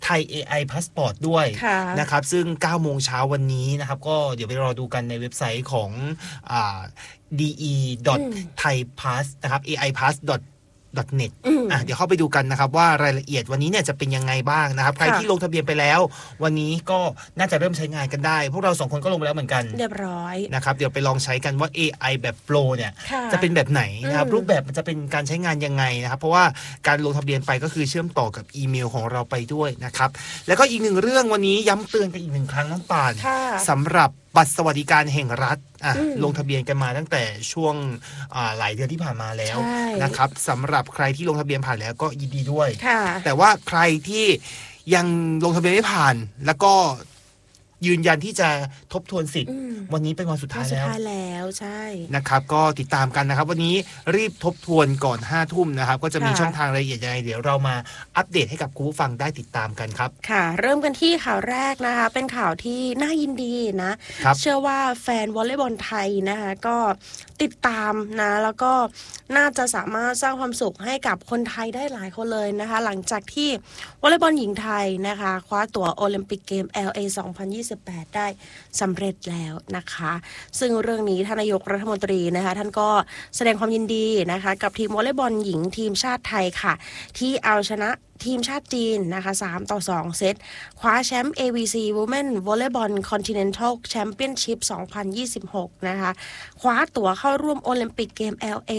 ไทย AI Passport ด้วยนะครับซึ่ง 9 โมงเช้าวันนี้นะครับก็เดี๋ยวไปรอดูกันในเว็บไซต์ของde.thaipass นะครับ aipass.net เดี๋ยวเข้าไปดูกันนะครับว่ารายละเอียดวันนี้เนี่ยจะเป็นยังไงบ้างนะครับใครที่ลงทะเบียนไปแล้ววันนี้ก็น่าจะเริ่มใช้งานกันได้พวกเรา2คนก็ลงไปแล้วเหมือนกันเรียบร้อยนะครับเดี๋ยวไปลองใช้กันว่า AI แบบโปรเนี่ยจะเป็นแบบไหนนะครับรูปแบบมันจะเป็นการใช้งานยังไงนะครับเพราะว่าการลงทะเบียนไปก็คือเชื่อมต่อกับอีเมลของเราไปด้วยนะครับแล้วก็อีกหนึ่งเรื่องวันนี้ย้ำเตือนกันอีก1ครั้งน้องป่านสำหรับบัตรสวัสดิการแห่งรัฐลงทะเบียนกันมาตั้งแต่ช่วงหลายเดือนที่ผ่านมาแล้วนะครับสำหรับใครที่ลงทะเบียนผ่านแล้วก็ยินดีด้วยแต่ว่าใครที่ยังลงทะเบียนไม่ผ่านแล้วก็ยืนยันที่จะทบทวนสิทธิ์วันนี้เป็นวันสุดท้ายแล้วใช่นะครับก็ติดตามกันนะครับวันนี้รีบทบทวนก่อน 5 ทุ่มนะครับก็จะมีช่องทางรายละเอียดยังไงเดี๋ยวเรามาอัปเดตให้กับคุณผู้ฟังได้ติดตามกันครับค่ะเริ่มกันที่ข่าวแรกนะคะเป็นข่าวที่น่ายินดีนะเชื่อว่าแฟนวอลเลย์บอลไทยนะคะก็ติดตามนะแล้วก็น่าจะสามารถสร้างความสุขให้กับคนไทยได้หลายคนเลยนะคะหลังจากที่วอลเลย์บอลหญิงไทยนะคะคว้าตั๋วโอลิมปิกเกม LA 2028 ได้สำเร็จแล้วนะคะซึ่งเรื่องนี้ท่านนายกรัฐมนตรีนะคะท่านก็แสดงความยินดีนะคะกับทีมวอลเลย์บอลหญิงทีมชาติไทยค่ะที่เอาชนะทีมชาติจีนนะคะ3-2 เซตคว้าแชมป์ AVC Women Volleyball Continental Championship 2026นะคะคว้าตั๋วเข้าร่วมโอลิมปิกเกม LA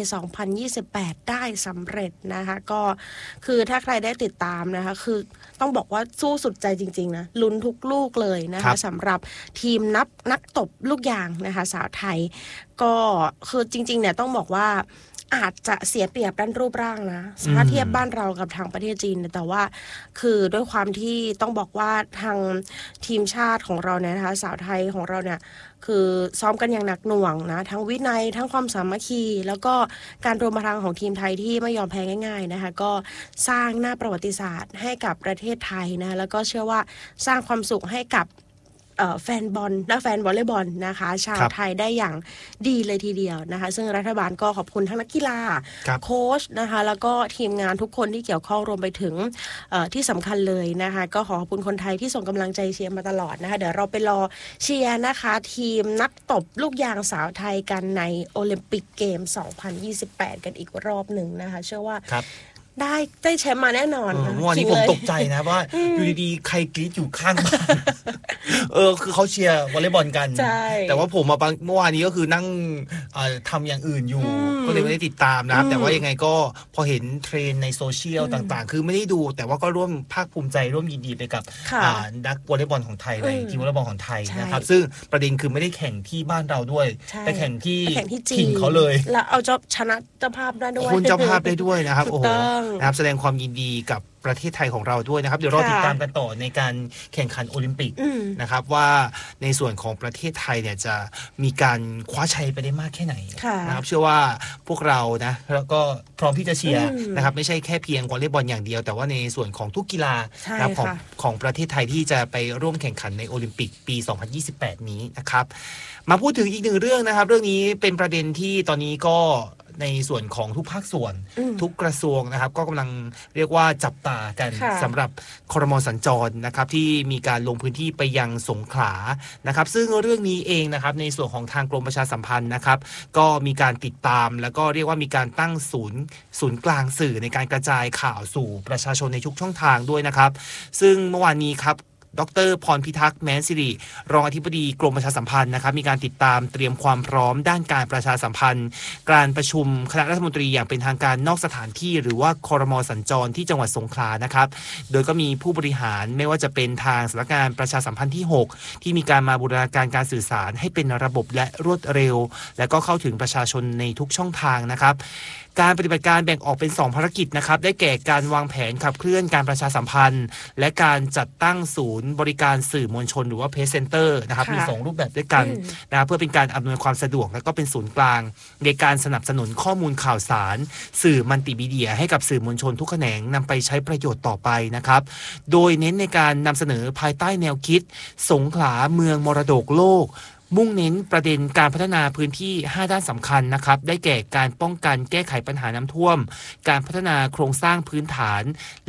2028 ได้สำเร็จนะคะก็คือถ้าใครได้ติดตามนะคะคือต้องบอกว่าสู้สุดใจจริงๆนะลุ้นทุกลูกเลยนะคะสำหรับทีมนักตบลูกยางนะคะสาวไทยก็คือจริงๆเนี่ยต้องบอกว่าอาจจะเสียเปรียบด้านรูปร่างนะถ้าเทียบบ้านเรากับทางประเทศจีนแต่ว่าคือด้วยความที่ต้องบอกว่าทางทีมชาติของเราเนี่ยนะคะสาวไทยของเราเนี่ยคือซ้อมกันอย่างหนักหน่วงนะทั้งวินัยทั้งความสามัคคีแล้วก็การรวมพลังของทีมไทยที่ไม่ยอมแพ้ง่ายๆนะคะก็สร้างหน้าประวัติศาสตร์ให้กับประเทศไทยนะแล้วก็เชื่อว่าสร้างความสุขให้กับแฟนบอลและแฟนวอลเลย์บอลนะคะชาวไทยได้อย่างดีเลยทีเดียวนะคะซึ่งรัฐบาลก็ขอบคุณทั้งนักกีฬาโค้ชนะคะแล้วก็ทีมงานทุกคนที่เกี่ยวข้องรวมไปถึงที่สำคัญเลยนะคะก็ขอบคุณคนไทยที่ส่งกำลังใจเชียร์มาตลอดนะคะเดี๋ยวเราไปรอเชียร์นะคะทีมนักตบลูกยางสาวไทยกันในโอลิมปิกเกม 2028 กันอีกรอบหนึ่งนะคะเชื่อว่าได้แชมป์มาแน่นอนเมื่อวานนี้ผมตกใจนะว่าอยู่ดีๆใครกรี๊ดอยู่ข้างบ้านคือเขาเชียร์วอลเลย์บอลกันแต่ว่าผมเมื่อวานนี้ก็คือนั่งทำอย่างอื่นอยู่ก็เลยไม่ได้ติดตามนะครับแต่ว่ายังไงก็พอเห็นเทรนในโซเชียลต่างๆคือไม่ได้ดูแต่ว่าก็ร่วมภาคภูมิใจร่วมยินดีไปกับนักวอลเลย์บอลของไทยในทีมวอลเลย์บอลของไทยนะครับซึ่งประเด็นคือไม่ได้แข่งที่บ้านเราด้วยแต่แข่งที่ถิ่นเขาเลยแล้วเอาชนะเจ้าภาพได้ด้วยคุณเจ้าภาพได้ด้วยนะครับโอ้โหนะครับแสดงความยินดีกับประเทศไทยของเราด้วยนะครับเดี๋ยวรอติดตามกันต่อในการแข่งขันโอลิมปิกนะครับว่าในส่วนของประเทศไทยเนี่ยจะมีการคว้าชัยไปได้มากแค่ไหนนะครับเชื่อว่าพวกเรานะแล้วก็พร้อมที่จะเชียร์นะครับไม่ใช่แค่เพียงวอลเลย์บอลอย่างเดียวแต่ว่าในส่วนของทุกกีฬาของประเทศไทยที่จะไปร่วมแข่งขันในโอลิมปิกปี 2028 นี้นะครับมาพูดถึงอีกหนึ่งเรื่องนะครับเรื่องนี้เป็นประเด็นที่ตอนนี้ก็ในส่วนของทุกภาคส่วนทุกกระทรวงนะครับก็กำลังเรียกว่าจับตากันสำหรับครม.สัญจรนะครับที่มีการลงพื้นที่ไปยังสงขลานะครับซึ่งเรื่องนี้เองนะครับในส่วนของทางกรมประชาสัมพันธ์นะครับก็มีการติดตามแล้วก็เรียกว่ามีการตั้งศูนย์กลางสื่อในการกระจายข่าวสู่ประชาชนในทุกช่องทางด้วยนะครับซึ่งเมื่อวานนี้ครับดร.พรพิทักษ์แม้นสิริรองอธิบดีกรมประชาสัมพันธ์นะครับมีการติดตามเตรียมความพร้อมด้านการประชาสัมพันธ์การประชุมคณะรัฐมนตรีอย่างเป็นทางการนอกสถานที่หรือว่าครม.สัญจรที่จังหวัดสงขลานะครับโดยก็มีผู้บริหารไม่ว่าจะเป็นทางสำนักงานประชาสัมพันธ์ที่6ที่มีการมาบูรณาการการสื่อสารให้เป็นระบบและรวดเร็วและก็เข้าถึงประชาชนในทุกช่องทางนะครับการปฏิบัติการแบ่งออกเป็น2ภารกิจนะครับได้แก่การวางแผนขับเคลื่อนการประชาสัมพันธ์และการจัดตั้งศูนย์บริการสื่อมวลชนหรือว่า Press Center นะครับมี2รูปแบบด้วยกันนะเพื่อเป็นการอำนวยความสะดวกและก็เป็นศูนย์กลางในการสนับสนุนข้อมูลข่าวสารสื่อมัลติมีเดียให้กับสื่อมวลชนทุกแขนงนำไปใช้ประโยชน์ต่อไปนะครับโดยเน้นในการนำเสนอภายใต้แนวคิดสงขลาเมืองมรดกโลกมุ่งเน้นประเด็นการพัฒนาพื้นที่5ด้านสำคัญนะครับได้แก่การป้องกันแก้ไขปัญหาน้ำท่วมการพัฒนาโครงสร้างพื้นฐานและ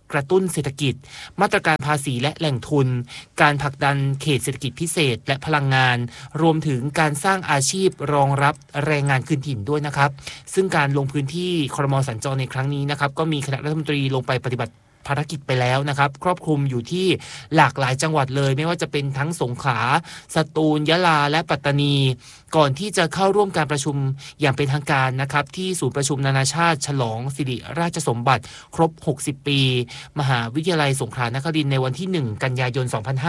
กระตุ้นเศรษฐกิจมาตรการภาษีและแหล่งทุนการผลักดันเขตเศรษฐกิจพิเศษและพลังงานรวมถึงการสร้างอาชีพรองรับแรงงานคืนถิ่นด้วยนะครับซึ่งการลงพื้นที่ครม.สัญจรในครั้งนี้นะครับก็มีคณะรัฐมนตรีลงไปปฏิบัติภารกิจไปแล้วนะครับครอบคลุมอยู่ที่หลากหลายจังหวัดเลยไม่ว่าจะเป็นทั้งสงขลาสตูลยะลาและปัตตานีก่อนที่จะเข้าร่วมการประชุมอย่างเป็นทางการนะครับที่ศูนย์ประชุมนานาชาติฉลองสิริราชสมบัติครบ60ปีมหาวิทยาลัยสงขลานครินทร์ในวันที่1กันยายน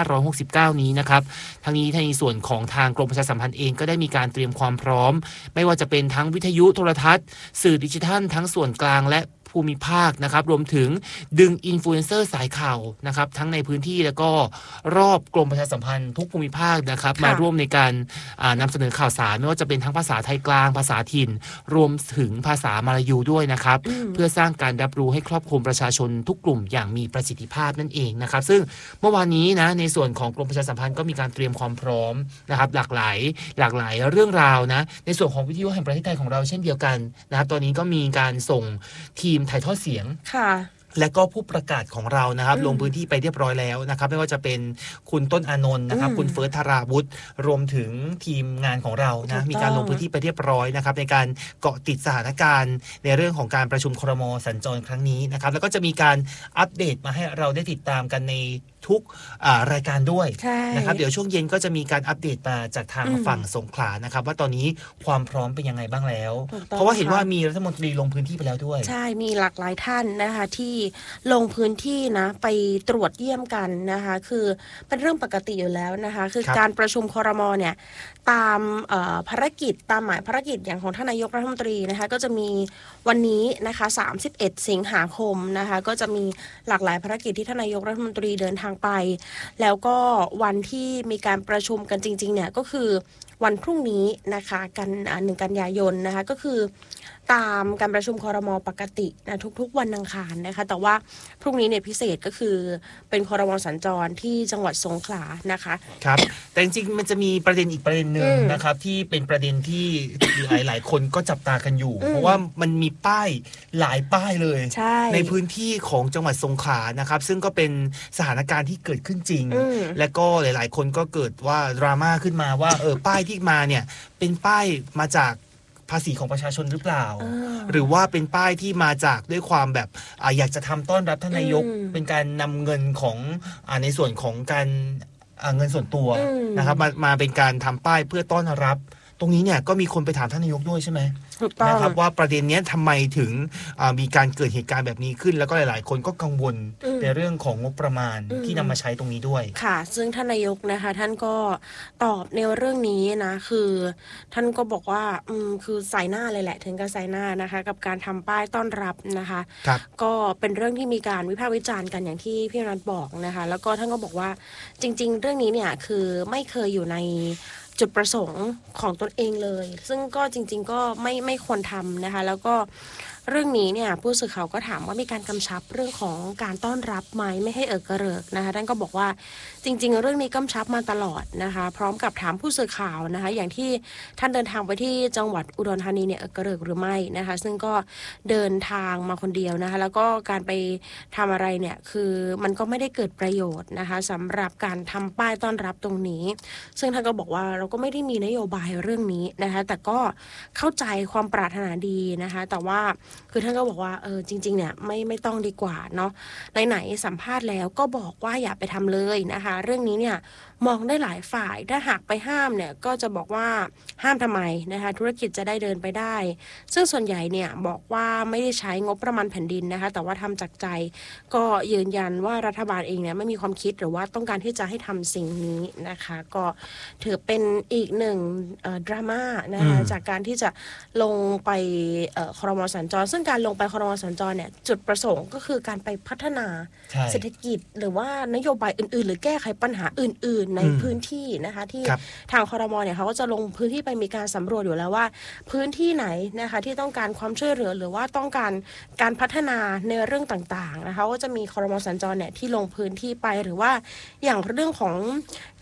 2569นี้นะครับทั้งนี้ในส่วนของทางกรมประชาสัมพันธ์เองก็ได้มีการเตรียมความพร้อมไม่ว่าจะเป็นทั้งวิทยุโทรทัศน์สื่อดิจิทัลทั้งส่วนกลางและภูมิภาคนะครับรวมถึงดึงอินฟลูเอนเซอร์สายข่าวนะครับทั้งในพื้นที่แล้วก็รอบกรมประชาสัมพันธ์ทุกภูมิภาคนะครับมาร่วมในการนำเสนอข่าวสารไม่ว่าจะเป็นทั้งภาษาไทยกลางภาษาถิ่นรวมถึงภาษามลายูด้วยนะครับเพื่อสร้างการรับรู้ให้ครอบคลุมประชาชนทุกกลุ่มอย่างมีประสิทธิภาพนั่นเองนะครับซึ่งเมื่อวานนี้นะในส่วนของกรมประชาสัมพันธ์ก็มีการเตรียมความพร้อมนะครับหลากหลายเรื่องราวนะในส่วนของวิทยุแห่งประเทศไทยของเราเช่นเดียวกันนะครับตอนนี้ก็มีการส่งทีมถ่ายทอดเสียงและก็ผู้ประกาศของเรานะครับลงพื้นที่ไปเรียบร้อยแล้วนะครับไม่ว่าจะเป็นคุณต้นอานนท์นะครับคุณเฟิร์สธาราวุฒิรวมถึงทีมงานของเรานะมีการลงพื้นที่ไปเรียบร้อยนะครับในการเกาะติดสถานการณ์ในเรื่องของการประชุมครม.สัญจรครั้งนี้นะครับแล้วก็จะมีการอัปเดตมาให้เราได้ติดตามกันในทุกรายการด้วยนะครับเดี๋ยวช่วงเย็นก็จะมีการอัปเดตมาจากทางฝั่งสงขลานะครับว่าตอนนี้ความพร้อมเป็นยังไงบ้างแล้วเพราะว่าเห็นว่ามีรัฐมนตรีลงพื้นที่ไปแล้วด้วยใช่มีหลากหลายท่านนะคะที่ลงพื้นที่นะไปตรวจเยี่ยมกันนะคะคือเป็นเรื่องปกติอยู่แล้วนะคะคือการประชุมครม.เนี่ยตามภารกิจตามหมายภารกิจอย่างของท่านนายกรัฐมนตรีนะคะก็จะมีวันนี้นะคะ31สิงหาคมนะคะก็จะมีหลากหลายภารกิจที่ท่านนายกรัฐมนตรีเดินทางไปแล้วก็วันที่มีการประชุมกันจริงๆเนี่ยก็คือวันพรุ่งนี้นะคะกัน1 กันยายนนะคะก็คือตามการประชุมครม.ปกตินะทุกๆวันอังคารนะคะแต่ว่าพรุ่งนี้เนี่ยพิเศษก็คือเป็นครม.สัญจรที่จังหวัดสงขลานะคะครับแต่จริงๆมันจะมีประเด็นอีกประเด็นนึงนะครับที่เป็นประเด็นที่หลายคนก็จับตากันอยู่เพราะว่ามันมีป้ายหลายป้ายเลยในพื้นที่ของจังหวัดสงขลานะครับซึ่งก็เป็นสถานการณ์ที่เกิดขึ้นจริงและก็หลายๆคนก็เกิดว่าดราม่าขึ้นมาว่าป้ายที่มาเนี่ยเป็นป้ายมาจากภาษีของประชาชนหรือเปล่าหรือว่าเป็นป้ายที่มาจากด้วยความแบบอยากจะทำต้อนรับท่านนายกเป็นการนำเงินของในส่วนของการเงินส่วนตัวนะครับมาเป็นการทำป้ายเพื่อต้อนรับตรงนี้เนี่ยก็มีคนไปถามท่านนายกด้วยใช่ไหมนะครับว่าประเด็นนี้ทำไมถึงมีการเกิดเหตุการณ์แบบนี้ขึ้นแล้วก็หลายๆคนก็กังวลในเรื่องของงบประมาณที่นำมาใช้ตรงนี้ด้วยค่ะซึ่งท่านนายกนะคะท่านก็ตอบในเรื่องนี้นะคือท่านก็บอกว่าคือใส่หน้าเลยแหละถึงกับใส่หน้านะคะกับการทำป้ายต้อนรับนะคะก็เป็นเรื่องที่มีการวิพากษ์วิจารณ์กันอย่างที่พี่นัทบอกนะคะแล้วก็ท่านก็บอกว่าจริงๆเรื่องนี้เนี่ยคือไม่เคยอยู่ในจุดประสงค์ของตนเองเลยซึ่งก็จริงๆก็ไม่ควรทำนะคะแล้วก็เรื่องนี้เนี่ยผู้สื่อข่าวก็ถามว่ามีการกำชับเรื่องของการต้อนรับไหมไม่ให้กระเริกนะคะท่านก็บอกว่าจริงๆเรื่องนี้กำชับมาตลอดนะคะพร้อมกับถามผู้สื่อข่าวนะคะอย่างที่ท่านเดินทางไปที่จังหวัดอุดรธานีเนี่ยกระเริกหรือไม่นะคะซึ่งก็เดินทางมาคนเดียวนะคะแล้วก็การไปทำอะไรเนี่ยคือมันก็ไม่ได้เกิดประโยชน์นะคะสำหรับการทำป้ายต้อนรับตรงนี้ซึ่งท่านก็บอกว่าเราก็ไม่ได้มีนโยบายเรื่องนี้นะคะแต่ก็เข้าใจความปรารถนาดีนะคะแต่ว่าคือท่านก็บอกว่าจริงๆเนี่ยไม่ต้องดีกว่าเนาะไหนๆสัมภาษณ์แล้วก็บอกว่าอย่าไปทำเลยนะคะเรื่องนี้เนี่ยมองได้หลายฝ่ายถ้าหากไปห้ามเนี่ยก็จะบอกว่าห้ามทำไมนะคะธุรกิจจะได้เดินไปได้ซึ่งส่วนใหญ่เนี่ยบอกว่าไม่ได้ใช้งบประมาณแผ่นดินนะคะแต่ว่าทำจากใจก็ยืนยันว่ารัฐบาลเองเนี่ยไม่มีความคิดหรือว่าต้องการที่จะให้ทำสิ่งนี้นะคะก็ถือเป็นอีกหนึ่งดราม่านะคะจากการที่จะลงไปครม.สัญจรซึ่งการลงไปครม.สัญจรเนี่ยจุดประสงค์ก็คือการไปพัฒนาเศรษฐกิจหรือว่านโยบายอื่นๆหรือแก้ไขปัญหาอื่นๆในพื้นที่นะคะที่ทางครม.เนี่ยเขาก็จะลงพื้นที่ไปมีการสำรวจอยู่แล้วว่าพื้นที่ไหนนะคะที่ต้องการความช่วยเหลือหรือว่าต้องการการพัฒนาในเรื่องต่างๆนะคะก็จะมีครม.สัญจรเนี่ยที่ลงพื้นที่ไปหรือว่าอย่างเรื่องของ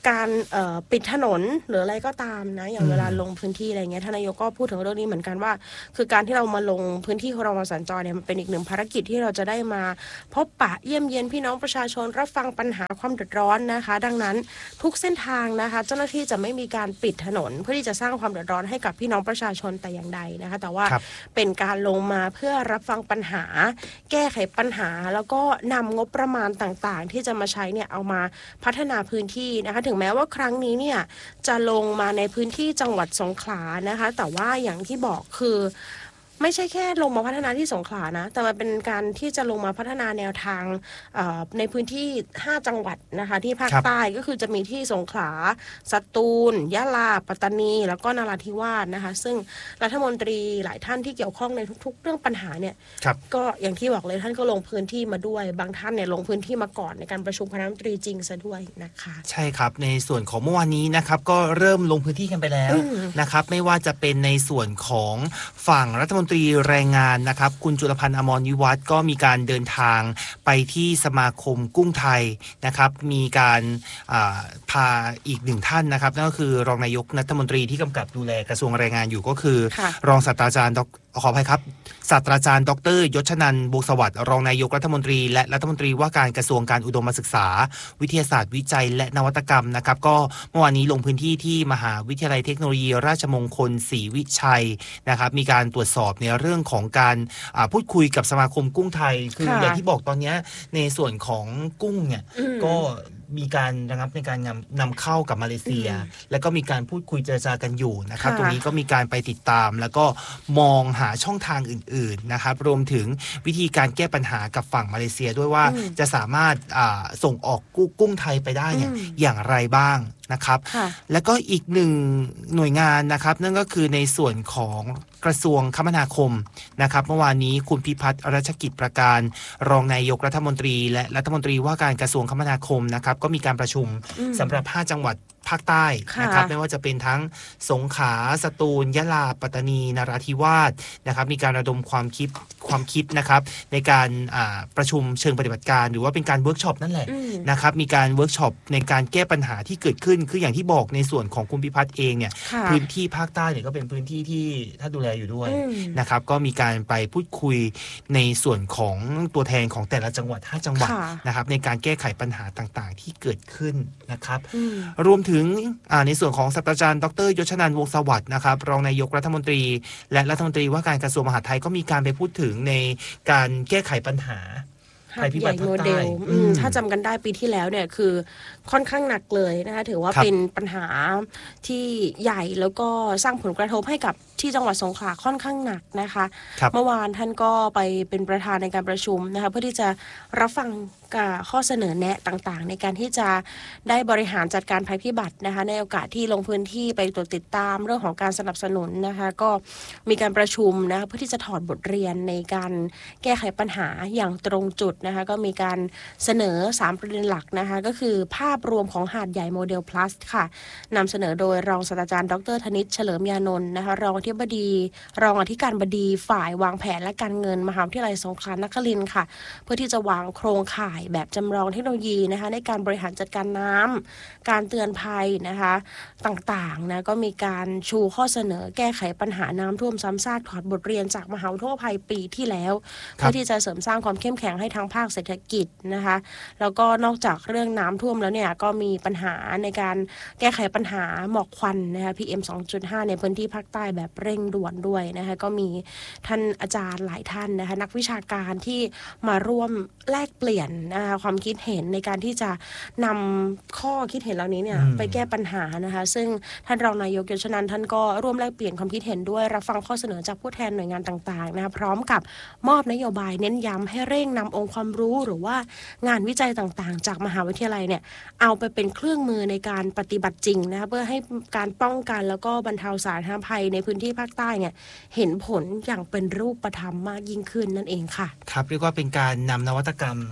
การปิดถนนหรืออะไรก็ตามนะอย่างเวลาลงพื้นที่อะไรเงี้ยท่านนายกก็พูดถึงเรื่องนี้เหมือนกันว่าคือการที่เรามาลงพื้นที่ของเรามาสัญจรเนี่ยมันเป็นอีกหนึ่งภารกิจที่เราจะได้มาพบปะเยี่ยมเยียนพี่น้องประชาชนรับฟังปัญหาความเดือดร้อนนะคะดังนั้นทุกเส้นทางนะคะเจ้าหน้าที่จะไม่มีการปิดถนนเพื่อที่จะสร้างความเดือดร้อนให้กับพี่น้องประชาชนแต่อย่างใดนะคะแต่ว่าเป็นการลงมาเพื่อรับฟังปัญหาแก้ไขปัญหาแล้วก็นำงบประมาณต่างๆที่จะมาใช้เนี่ยเอามาพัฒนาพื้นที่นะคะถึงแม้ว่าครั้งนี้เนี่ยจะลงมาในพื้นที่จังหวัดสงขลานะคะแต่ว่าอย่างที่บอกคือไม่ใช่แค่ลงมาพัฒนาที่สงขลานะแต่มันเป็นการที่จะลงมาพัฒนาแนวทางในพื้นที่5จังหวัดนะคะที่ภาคใต้ก็คือจะมีที่สงขลาสตูลยะลาปัตตานีแล้วก็นราธิวาสนะคะซึ่งรัฐมนตรีหลายท่านที่เกี่ยวข้องในทุกๆเรื่องปัญหาเนี่ยก็อย่างที่บอกเลยท่านก็ลงพื้นที่มาด้วยบางท่านเนี่ยลงพื้นที่มาก่อนในการประชุมคณะรัฐมนตรีจริงซะด้วยนะคะใช่ครับในส่วนของเมื่อวานนี้นะครับก็เริ่มลงพื้นที่กันไปแล้วนะครับไม่ว่าจะเป็นในส่วนของฝั่งรัฐมนตรีแรงงานนะครับคุณจุลพันธ์อมรวิวัฒน์ก็มีการเดินทางไปที่สมาคมกุ้งไทยนะครับมีการพาอีกหนึ่งท่านนะครับนั่นก็คือรองนายกรัฐมนตรีที่กำกับดูแลกระทรวงแรงงานอยู่ก็คือรองศาสตราจารย์ขออภัยครับศาสตราจารย์ดร.ยศนันท์ บัวสวัสดิ์รองนายกรัฐมนตรีและรัฐมนตรีว่าการกระทรวงการอุดมศึกษาวิทยาศาสตร์วิจัยและนวัตกรรมนะครับก็เมื่อวานนี้ลงพื้นที่ที่มหาวิทยาลัยเทคโนโลยีราชมงคลศรีวิชัยนะครับมีการตรวจสอบในเรื่องของการพูดคุยกับสมาคมกุ้งไทยคืออย่างที่บอกตอนนี้ในส่วนของกุ้งเนี่ยก็มีการระงับในการนำเข้ากับมาเลเซียแล้วก็มีการพูดคุยเจรจากันอยู่นะครับตรงนี้ก็มีการไปติดตามแล้วก็มองหาช่องทางอื่นๆนะครับรวมถึงวิธีการแก้ปัญหากับฝั่งมาเลเซียด้วยว่าจะสามารถส่งออกกุ้งไทยไปได้เนี่ยอย่างไรบ้างนะครับแล้วก็อีกหนึ่งหน่วยงานนะครับนั่นก็คือในส่วนของกระทรวงคมนาคมนะครับเมื่อวานนี้คุณพิพัฒน์รัชกิจประการรองนายกรัฐมนตรีและรัฐมนตรีว่าการกระทรวงคมนาคมนะครับก็มีการประชุมสำหรับ5จังหวัดภาคใต้นะครับไม่ว่าจะเป็นทั้งสงขลาสตูลยะลาปัตตานีนราธิวาสนะครับมีการระดมความคิดนะครับในการประชุมเชิงปฏิบัติการหรือว่าเป็นการเวิร์กช็อปนั่นแหละนะครับมีการเวิร์กช็อปในการแก้ปัญหาที่เกิดขึ้นคืออย่างที่บอกในส่วนของคุณพิพัฒน์เองเนี่ยพื้นที่ภาคใต้เนี่ยก็เป็นพื้นที่ที่ท่านดูแลอยู่ด้วยนะครับก็มีการไปพูดคุยในส่วนของตัวแทนของแต่ละจังหวัด5จังหวัดนะครับในการแก้ไขปัญหาต่างๆที่เกิดขึ้นนะครับรวมถึงในส่วนของศาสตราจารย์ดร.ยศนันท์ วงศ์สวัสดิ์นะครับรองนายกรัฐมนตรีและรัฐมนตรีว่าการกระทรวงมหาดไทยก็มีการไปพูดถึงในการแก้ไขปัญหาภัยพิบัติภาคใต้ถ้าจำกันได้ปีที่แล้วเนี่ยคือค่อนข้างหนักเลยนะคะถือว่าเป็นปัญหาที่ใหญ่แล้วก็สร้างผลกระทบให้กับที่จังหวัดสงขลาค่อนข้างหนักนะคะเมื่อวานท่านก็ไปเป็นประธานในการประชุมนะคะเพื่อที่จะรับฟังข้อเสนอแนะต่างๆในการที่จะได้บริหารจัดการภัยพิบัตินะคะในโอกาสที่ลงพื้นที่ไปตรวจติดตามเรื่องของการสนับสนุนนะคะก็มีการประชุมนะคะเพื่อที่จะถอดบทเรียนในการแก้ไขปัญหาอย่างตรงจุดนะคะก็มีการเสนอ3ประเด็นหลักนะคะก็คือภาพรวมของหาดใหญ่โมเดล plus ค่ะนำเสนอโดยรองศาสตราจารย์ดร.ธนิตเฉลิมยานนท์นะคะรองอธิการบดีฝ่ายวางแผนและการเงินมหาวิทยาลัยสงขลานครินทร์ค่ะเพื่อที่จะวางโครงข่ายแบบจำลองเทคโนโลยีนะคะในการบริหารจัดการน้ำการเตือนภัยนะคะต่างๆนะก็มีการชูข้อเสนอแก้ไขปัญหาน้ำท่วมซ้ำซากถอดบทเรียนจากมหาวิทยาลัยปีที่แล้วเพื่อที่จะเสริมสร้างความเข้มแข็งให้ทางภาคเศรษฐกิจนะคะแล้วก็นอกจากเรื่องน้ำท่วมแล้วเนี่ยก็มีปัญหาในการแก้ไขปัญหาหมอกควันนะคะ PM 2.5 ในพื้นที่ภาคใต้แบบเร่งด่วนด้วยนะคะก็มีท่านอาจารย์หลายท่านนะคะนักวิชาการที่มาร่วมแลกเปลี่ยนนะคะความคิดเห็นในการที่จะนำข้อคิดเห็นเหล่านี้เนี่ยไปแก้ปัญหานะคะซึ่งท่านรองนายกยศนันท์ท่านก็ร่วมแลกเปลี่ยนความคิดเห็นด้วยรับฟังข้อเสนอจากผู้แทนหน่วยงานต่างๆนะคะพร้อมกับมอบนโยบายเน้นย้ำให้เร่งนำองค์ความรู้หรือว่างานวิจัยต่างๆจากมหาวิทยาลัยเนี่ยเอาไปเป็นเครื่องมือในการปฏิบัติจริงนะคะเพื่อให้การป้องกันแล้วก็บรรเทาสาธารณภัยในพื้นที่ภาคใต้เนี่ยเห็นผลอย่างเป็นรูปธรรมมากยิ่งขึ้นนั่นเองค่ะครับเรียกว่าเป็นการนำนวัตกรรมมาช่วยเหลือ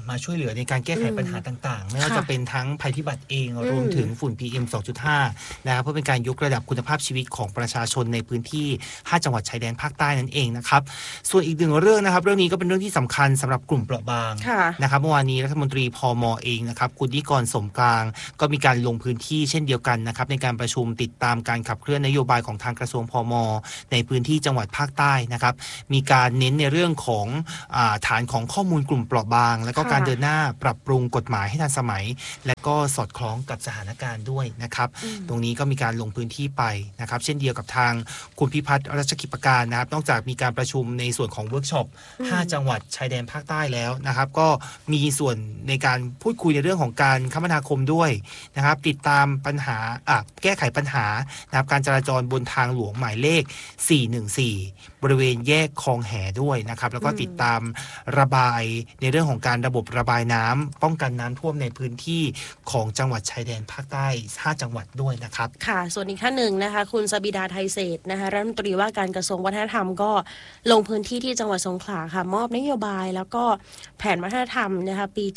ลือในการแก้ไขปัญหาต่างๆไม่ว่าจะเป็นทั้งภัยพิบัติเองรวมถึงฝุ่น PM 2.5 นะครับเพื่อเป็นการยกระดับคุณภาพชีวิตของประชาชนในพื้นที่5จังหวัดชายแดนภาคใต้นั่นเองนะครับส่วนอีกหนึ่งเรื่องนะครับเรื่องนี้ก็เป็นเรื่องที่สำคัญสำหรับกลุ่มเปราะบางนะครับเมื่อวานนี้รัฐมนตรีพม.เองนะครับคุณนิกรสมกลางก็มีการลงพื้นที่เช่นเดียวกันนะครับในการประชุมติดตามการขับเคลื่อนนโยบายของทางกระทรวงพม.ในพื้นที่จังหวัดภาคใต้นะครับมีการเน้นในเรื่องของฐานของข้อมูลกลุ่มเปราะบางและก็การเดินหน้าปรับปรุงกฎหมายให้ทันสมัยและก็สอดคล้องกับสถานการณ์ด้วยนะครับตรงนี้ก็มีการลงพื้นที่ไปนะครับเช่นเดียวกับทางคุณพิพัฒน์รัชกิจประการนะครับนอกจากมีการประชุมในส่วนของเวิร์กช็อป5จังหวัดชายแดนภาคใต้แล้วนะครับก็มีส่วนในการพูดคุยในเรื่องของการคมนาคมด้วยนะครับติดตามปัญหาแก้ไขปัญหานะครับการจราจรบนทางหลวงหมายเลข414บริเวณแยกคลองแหด้วยนะครับแล้วก็ติดตามระบายในเรื่องของการระบบระบายน้ำป้องกันน้ำท่วมในพื้นที่ของจังหวัดชายแดนภาคใต้5จังหวัดด้วยนะครับค่ะส่วนอีกท่านหนึ่งนะคะคุณสบิดาไทยเศรษฐ์นะคะรัฐมนตรีว่าการกระทรวงวัฒนธรรมก็ลงพื้นที่ที่จังหวัดสงขลาค่ะมอบนโยบายแล้วก็แผนวัฒนธรรมนะคะปี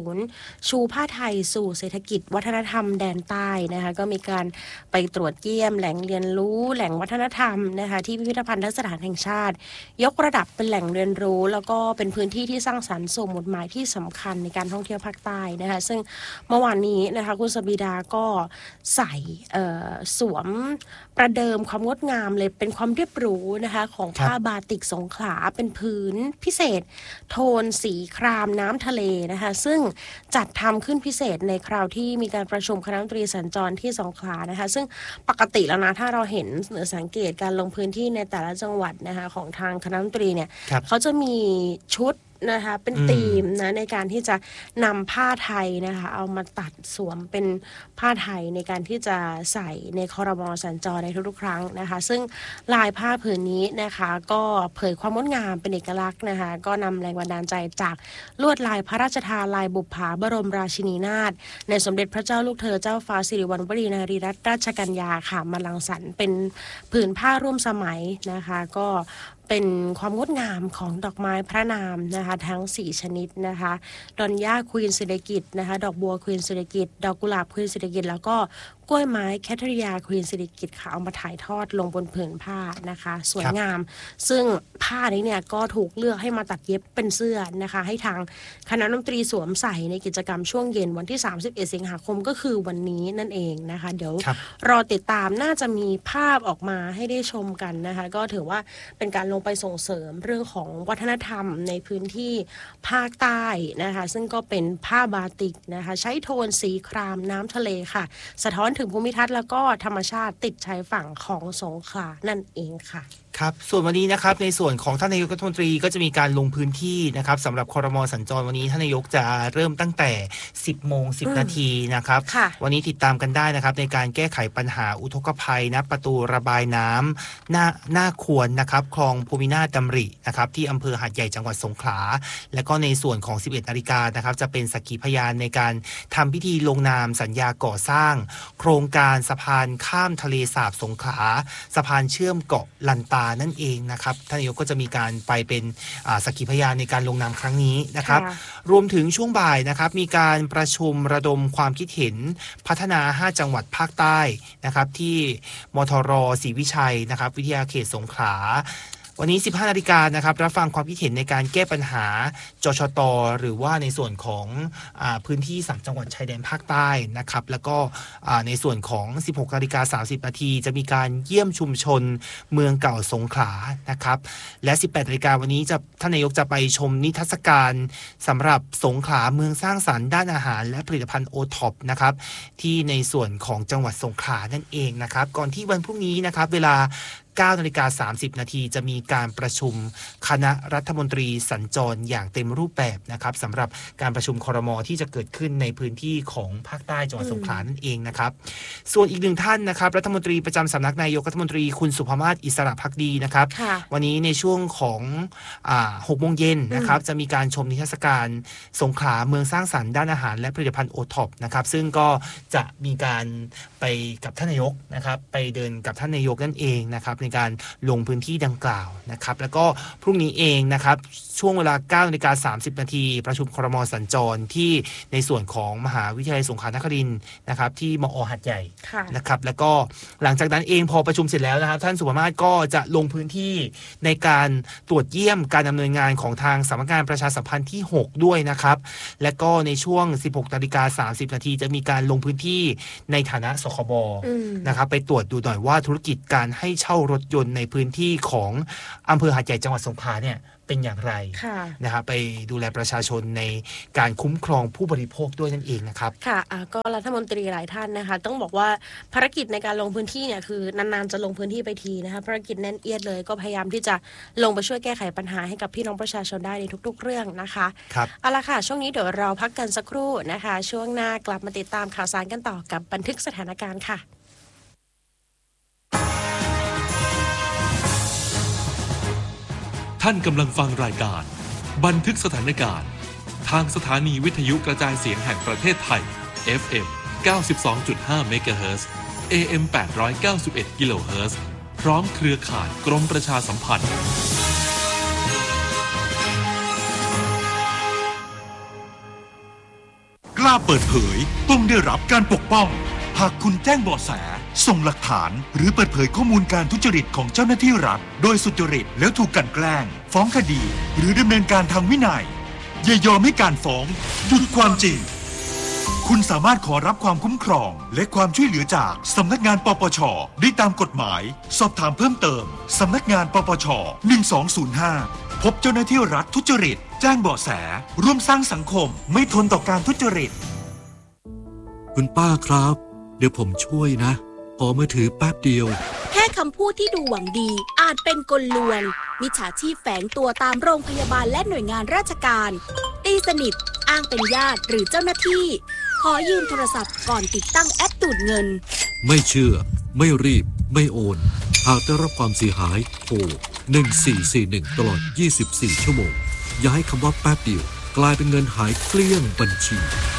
70ชูผ้าไทยสู่เศรษฐกิจวัฒนธรรมแดนใต้นะคะก็มีการไปตรวจเยี่ยมแหล่งเรียนรู้แหล่งวัฒนธรรมนะคะที่พิพิธภัณฑสถานแห่งชาติยกระดับเป็นแหล่งเรียนรู้แล้วก็เป็นพื้นที่ที่สร้างสรรค์สู่หมุดหมายที่สำคัญในการท่องเที่ยวภาคใต้นะคะซึ่งเมื่อวานนี้นะคะคุณสบิดาก็ใส่สวมประเดิมความงดงามเลยเป็นความเรียบหรูนะคะของผ้าบาติกสงขลาเป็นพื้นพิเศษโทนสีครามน้ำทะเลนะคะซึ่งจัดทำขึ้นพิเศษในคราวที่มีการประชุมคณะรัฐมนตรีสัญจรที่สงขลานะคะซึ่งปกติแล้วนะถ้าเราเห็นหรือสังเกตการลงพื้นที่ในแต่ละจังหวัดนะคะของทางคณะรัฐมนตรีเนี่ยเขาจะมีชุดนะคะเป็นธีมนะในการที่จะนำผ้าไทยนะคะเอามาตัดสวมเป็นผ้าไทยในการที่จะใส่ในครม.สัญจรในทุกๆครั้งนะคะซึ่งลายผ้าผืนนี้นะคะก็เผยความงดงามเป็นเอกลักษณ์นะคะก็นำแรงบันดาลใจจากลวดลายพระราชทานลายบุปผาบรมราชินีนาถในสมเด็จพระเจ้าลูกเธอเจ้าฟ้าสิริวัณวรีนารีรัตนราชกัญญาค่ะมารังสรรค์เป็นผืนผ้าร่วมสมัยนะคะก็เป็นความงดงามของดอกไม้พระนามนะคะทั้ง4ชนิดนะคะดอนย่าควีนศิริกิติ์นะคะดอกบัวควีนศิริกิติ์ดอกกุหลาบควีนศิริกิติ์แล้วก็กล้วยไม้แคทริยาควีนศิริกิติ์ค่ะเอามาถ่ายทอดลงบนผืนผ้านะคะสวยงามซึ่งผ้านี้เนี่ยก็ถูกเลือกให้มาตัดเย็บเป็นเสื้อนะคะให้ทางคณะรัฐมนตรีสวมใส่ในกิจกรรมช่วงเย็นวันที่31สิงหาคมก็คือวันนี้นั่นเองนะคะเดี๋ยวรอติดตามน่าจะมีภาพออกมาให้ได้ชมกันนะคะก็ถือว่าเป็นการลงไปส่งเสริมเรื่องของวัฒนธรรมในพื้นที่ภาคใต้นะคะซึ่งก็เป็นผ้าบาติกนะคะใช้โทนสีครามน้ำทะเลค่ะสะท้อนถึงภูมิทัศน์แล้วก็ธรรมชาติติดชายฝั่งของสงขลานั่นเองค่ะครับส่วนวันนี้นะครับในส่วนของท่านนายกรัฐมนตรีก็จะมีการลงพื้นที่นะครับสำหรับครม.สัญจรวันนี้ท่านนายกจะเริ่มตั้งแต่ 10:10 นาทีนะครับวันนี้ติดตามกันได้นะครับในการแก้ไขปัญหาอุทกภัยนะประตูระบายน้ำหน้าควรนะครับคลองภูมินาถดำรินะครับที่อำเภอหาดใหญ่จังหวัดสงขลาและก็ในส่วนของ 11:00 น.นะครับจะเป็นสักขีพยานในการทำพิธีลงนามสัญญาก่อสร้างโครงการสะพานข้ามทะเลสาบสงขลาสะพานเชื่อมเกาะลันตานั่นเองนะครับท่านนายกก็จะมีการไปเป็นสักขีพยานในการลงนามครั้งนี้นะครับรวมถึงช่วงบ่ายนะครับมีการประชุมระดมความคิดเห็นพัฒนา5จังหวัดภาคใต้นะครับที่มทร.ศรีวิชัยนะครับวิทยาเขตสงขลาวันนี้ 15:00 น.นะครับรับฟังความคิดเห็นในการแก้ปัญหาจชต.หรือว่าในส่วนของพื้นที่3จังหวัดชายแดนภาคใต้นะครับแล้วก็ในส่วนของ 16:30 น.จะมีการเยี่ยมชุมชนเมืองเก่าสงขลานะครับและ 18:00 น.วันนี้ท่านนายกจะไปชมนิทรรศการสำหรับสงขลาเมืองสร้างสรรค์ด้านอาหารและผลิตภัณฑ์โอท็อปนะครับที่ในส่วนของจังหวัดสงขลานั่นเองนะครับก่อนที่วันพรุ่งนี้นะครับเวลา 9:30 น.จะมีการประชุมคณะรัฐมนตรีสัญจรอย่างเต็มรูปแบบนะครับสำหรับการประชุมครม.ที่จะเกิดขึ้นในพื้นที่ของภาคใต้จังหวัดสงขลานั่นเองนะครับส่วนอีกหนึ่งท่านนะครับรัฐมนตรีประจำสำนักนายกรัฐมนตรีคุณสุภมาศอิสระภักดีนะครับวันนี้ในช่วงของ6 โมงเย็นนะครับจะมีการชมนิทรรศการสงขลาเมืองสร้างสรรค์ด้านอาหารและผลิตภัณฑ์โอท็อปนะครับซึ่งก็จะมีการไปกับท่านนายกนะครับไปเดินกับท่านนายกนั่นเองนะครับในการลงพื้นที่ดังกล่าวนะครับแล้วก็พรุ่งนี้เองนะครับช่วงเวลา 9:30 น.ประชุมครม.สัญจรที่ในส่วนของมหาวิทยาลัยสงขลานครินทร์นะครับที่มอ.หาดใหญ่นะครับแล้วก็หลังจากนั้นเองพอประชุมเสร็จแล้วนะครับท่านสุภมาศก็จะลงพื้นที่ในการตรวจเยี่ยมการดำเนินงานของทางสำนักงานประชาสัมพันธ์ที่6ด้วยนะครับและก็ในช่วง 16:30 น.จะมีการลงพื้นที่ในฐานะสคบนะครับไปตรวจดูหน่อยว่าธุรกิจการให้เช่ารถยนต์ในพื้นที่ของอำเภอหาดใหญ่จังหวัดสงขลาเนี่ยเป็นอย่างไรนะครับไปดูแลประชาชนในการคุ้มครองผู้บริโภคด้วยนั่นเองนะครับค่ะก็รัฐมนตรีหลายท่านนะคะต้องบอกว่าภารกิจในการลงพื้นที่เนี่ยคือนานๆจะลงพื้นที่ไปทีนะคะภารกิจแน่นเอียดเลยก็พยายามที่จะลงไปช่วยแก้ไขปัญหาให้กับพี่น้องประชาชนได้ในทุกๆเรื่องนะคะครับเอาละค่ะช่วงนี้เดี๋ยวเราพักกันสักครู่นะคะช่วงหน้ากลับมาติดตามข่าวสารกันต่อกับบันทึกสถานการณ์ค่ะท่านกำลังฟังรายการบันทึกสถานการณ์ทางสถานีวิทยุกระจายเสียงแห่งประเทศไทย FM 92.5 เมกะเฮิรตซ์ AM 891 กิโลเฮิรตซ์พร้อมเครือข่ายกรมประชาสัมพันธ์กล้าเปิดเผยต้องได้รับการปกป้องหากคุณแจ้งเบาะแสส่งหลักฐานหรือเปิดเผยข้อมูลการทุจริตของเจ้าหน้าที่รัฐโดยสุจริตแล้วถูกกลั่นแกล้งฟ้องคดีหรือดำเนินการทางวินัยอย่ายอมให้การฟ้องหยุดความจริงคุณสามารถขอรับความคุ้มครองและความช่วยเหลือจากสำนักงานปปช.ได้ตามกฎหมายสอบถามเพิ่มเติมสำนักงานปปช. 1205พบเจ้าหน้าที่รัฐทุจริตแจ้งเบาะแสร่วมสร้างสังคมไม่ทนต่อการทุจริตคุณป้าครับเดี๋ยวผมช่วยนะขอมือถือแป๊บเดียวแค่คำพูดที่ดูหวังดีอาจเป็นกลลวงมิจฉาชีพแฝงตัวตามโรงพยาบาลและหน่วยงานราชการตีสนิทอ้างเป็นญาติหรือเจ้าหน้าที่ขอยืมโทรศัพท์ก่อนติดตั้งแอปดูดเงินไม่เชื่อไม่รีบไม่โอนหากได้รับความเสียหายโทร1441ตลอด24ชั่วโมงอย่าให้คำว่าแป๊บเดียวกลายเป็นเงินหายเกลี้ยงบัญชี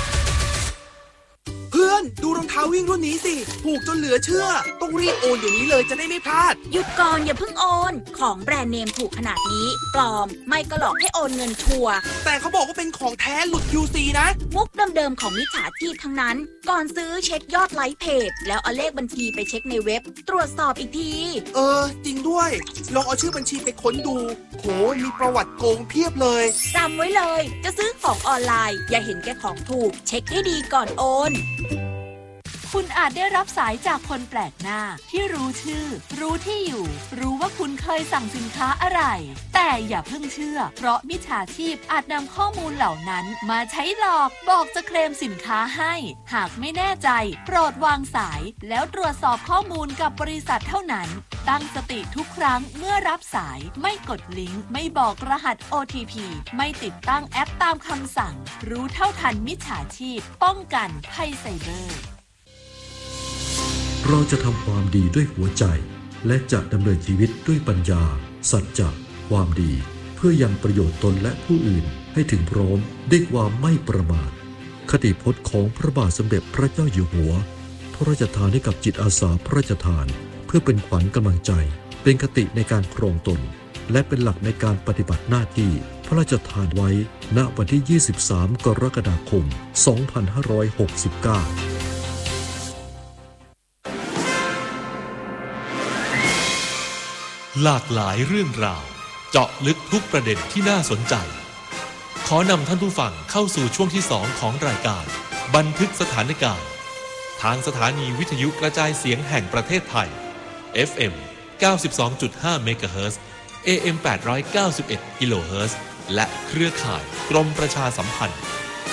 เพื่อนดูรองเท้าวิ่งรุ่นนี้สิถูกจนเหลือเชื่อต้องรีบโอนเดี๋ยวนี้เลยจะได้ไม่พลาดหยุดก่อนอย่าเพิ่งโอนของแบรนด์เนมถูกขนาดนี้ปลอมไม่ก็หลอกให้โอนเงินชัวร์แต่เขาบอกว่าเป็นของแท้หลุด QC นะมุกเดิมๆของมิจฉาชีพทั้งนั้นก่อนซื้อเช็คยอดไลค์เพจแล้วเอาเลขบัญชีไปเช็คในเว็บตรวจสอบอีกทีจริงด้วยลองเอาชื่อบัญชีไปค้นดูโหมีประวัติโกงเพียบเลยจำไว้เลยจะซื้อของออนไลน์อย่าเห็นแก่ของถูกเช็คให้ดีก่อนโอนคุณอาจได้รับสายจากคนแปลกหน้าที่รู้ชื่อรู้ที่อยู่รู้ว่าคุณเคยสั่งสินค้าอะไรแต่อย่าเพิ่งเชื่อเพราะมิจฉาชีพอาจนำข้อมูลเหล่านั้นมาใช้หลอกบอกจะเคลมสินค้าให้หากไม่แน่ใจโปรดวางสายแล้วตรวจสอบข้อมูลกับบริษัทเท่านั้นตั้งสติทุกครั้งเมื่อรับสายไม่กดลิงก์ไม่บอกรหัส OTP ไม่ติดตั้งแอปตามคำสั่งรู้เท่าทันมิจฉาชีพป้องกันภัยไซเบอร์เราจะทำความดีด้วยหัวใจและจะดำเนินชีวิตด้วยปัญญาสัจจะความดีเพื่อยังประโยชน์ตนและผู้อื่นให้ถึงพร้อมด้วยความไม่ประมาทคติพจน์ของพระบาทสมเด็จพระเจ้าอยู่หัวพระราชทานให้กับจิตอาสาพระราชทานเพื่อเป็นขวัญกำลังใจเป็นคติในการครองตนและเป็นหลักในการปฏิบัติหน้าที่พระราชทานไว้ณวันที่23 กรกฎาคม 2569 หลากหลายเรื่องราวเจาะลึกทุกประเด็นที่น่าสนใจขอนำท่านผู้ฟังเข้าสู่ช่วงที่2ของรายการบันทึกสถานการณ์ทางสถานีวิทยุกระจายเสียงแห่งประเทศไทย FM 92.5 เมกะเฮิรตซ์ AM 891 กิโลเฮิรตซ์และเครือข่ายกรมประชาสัมพันธ์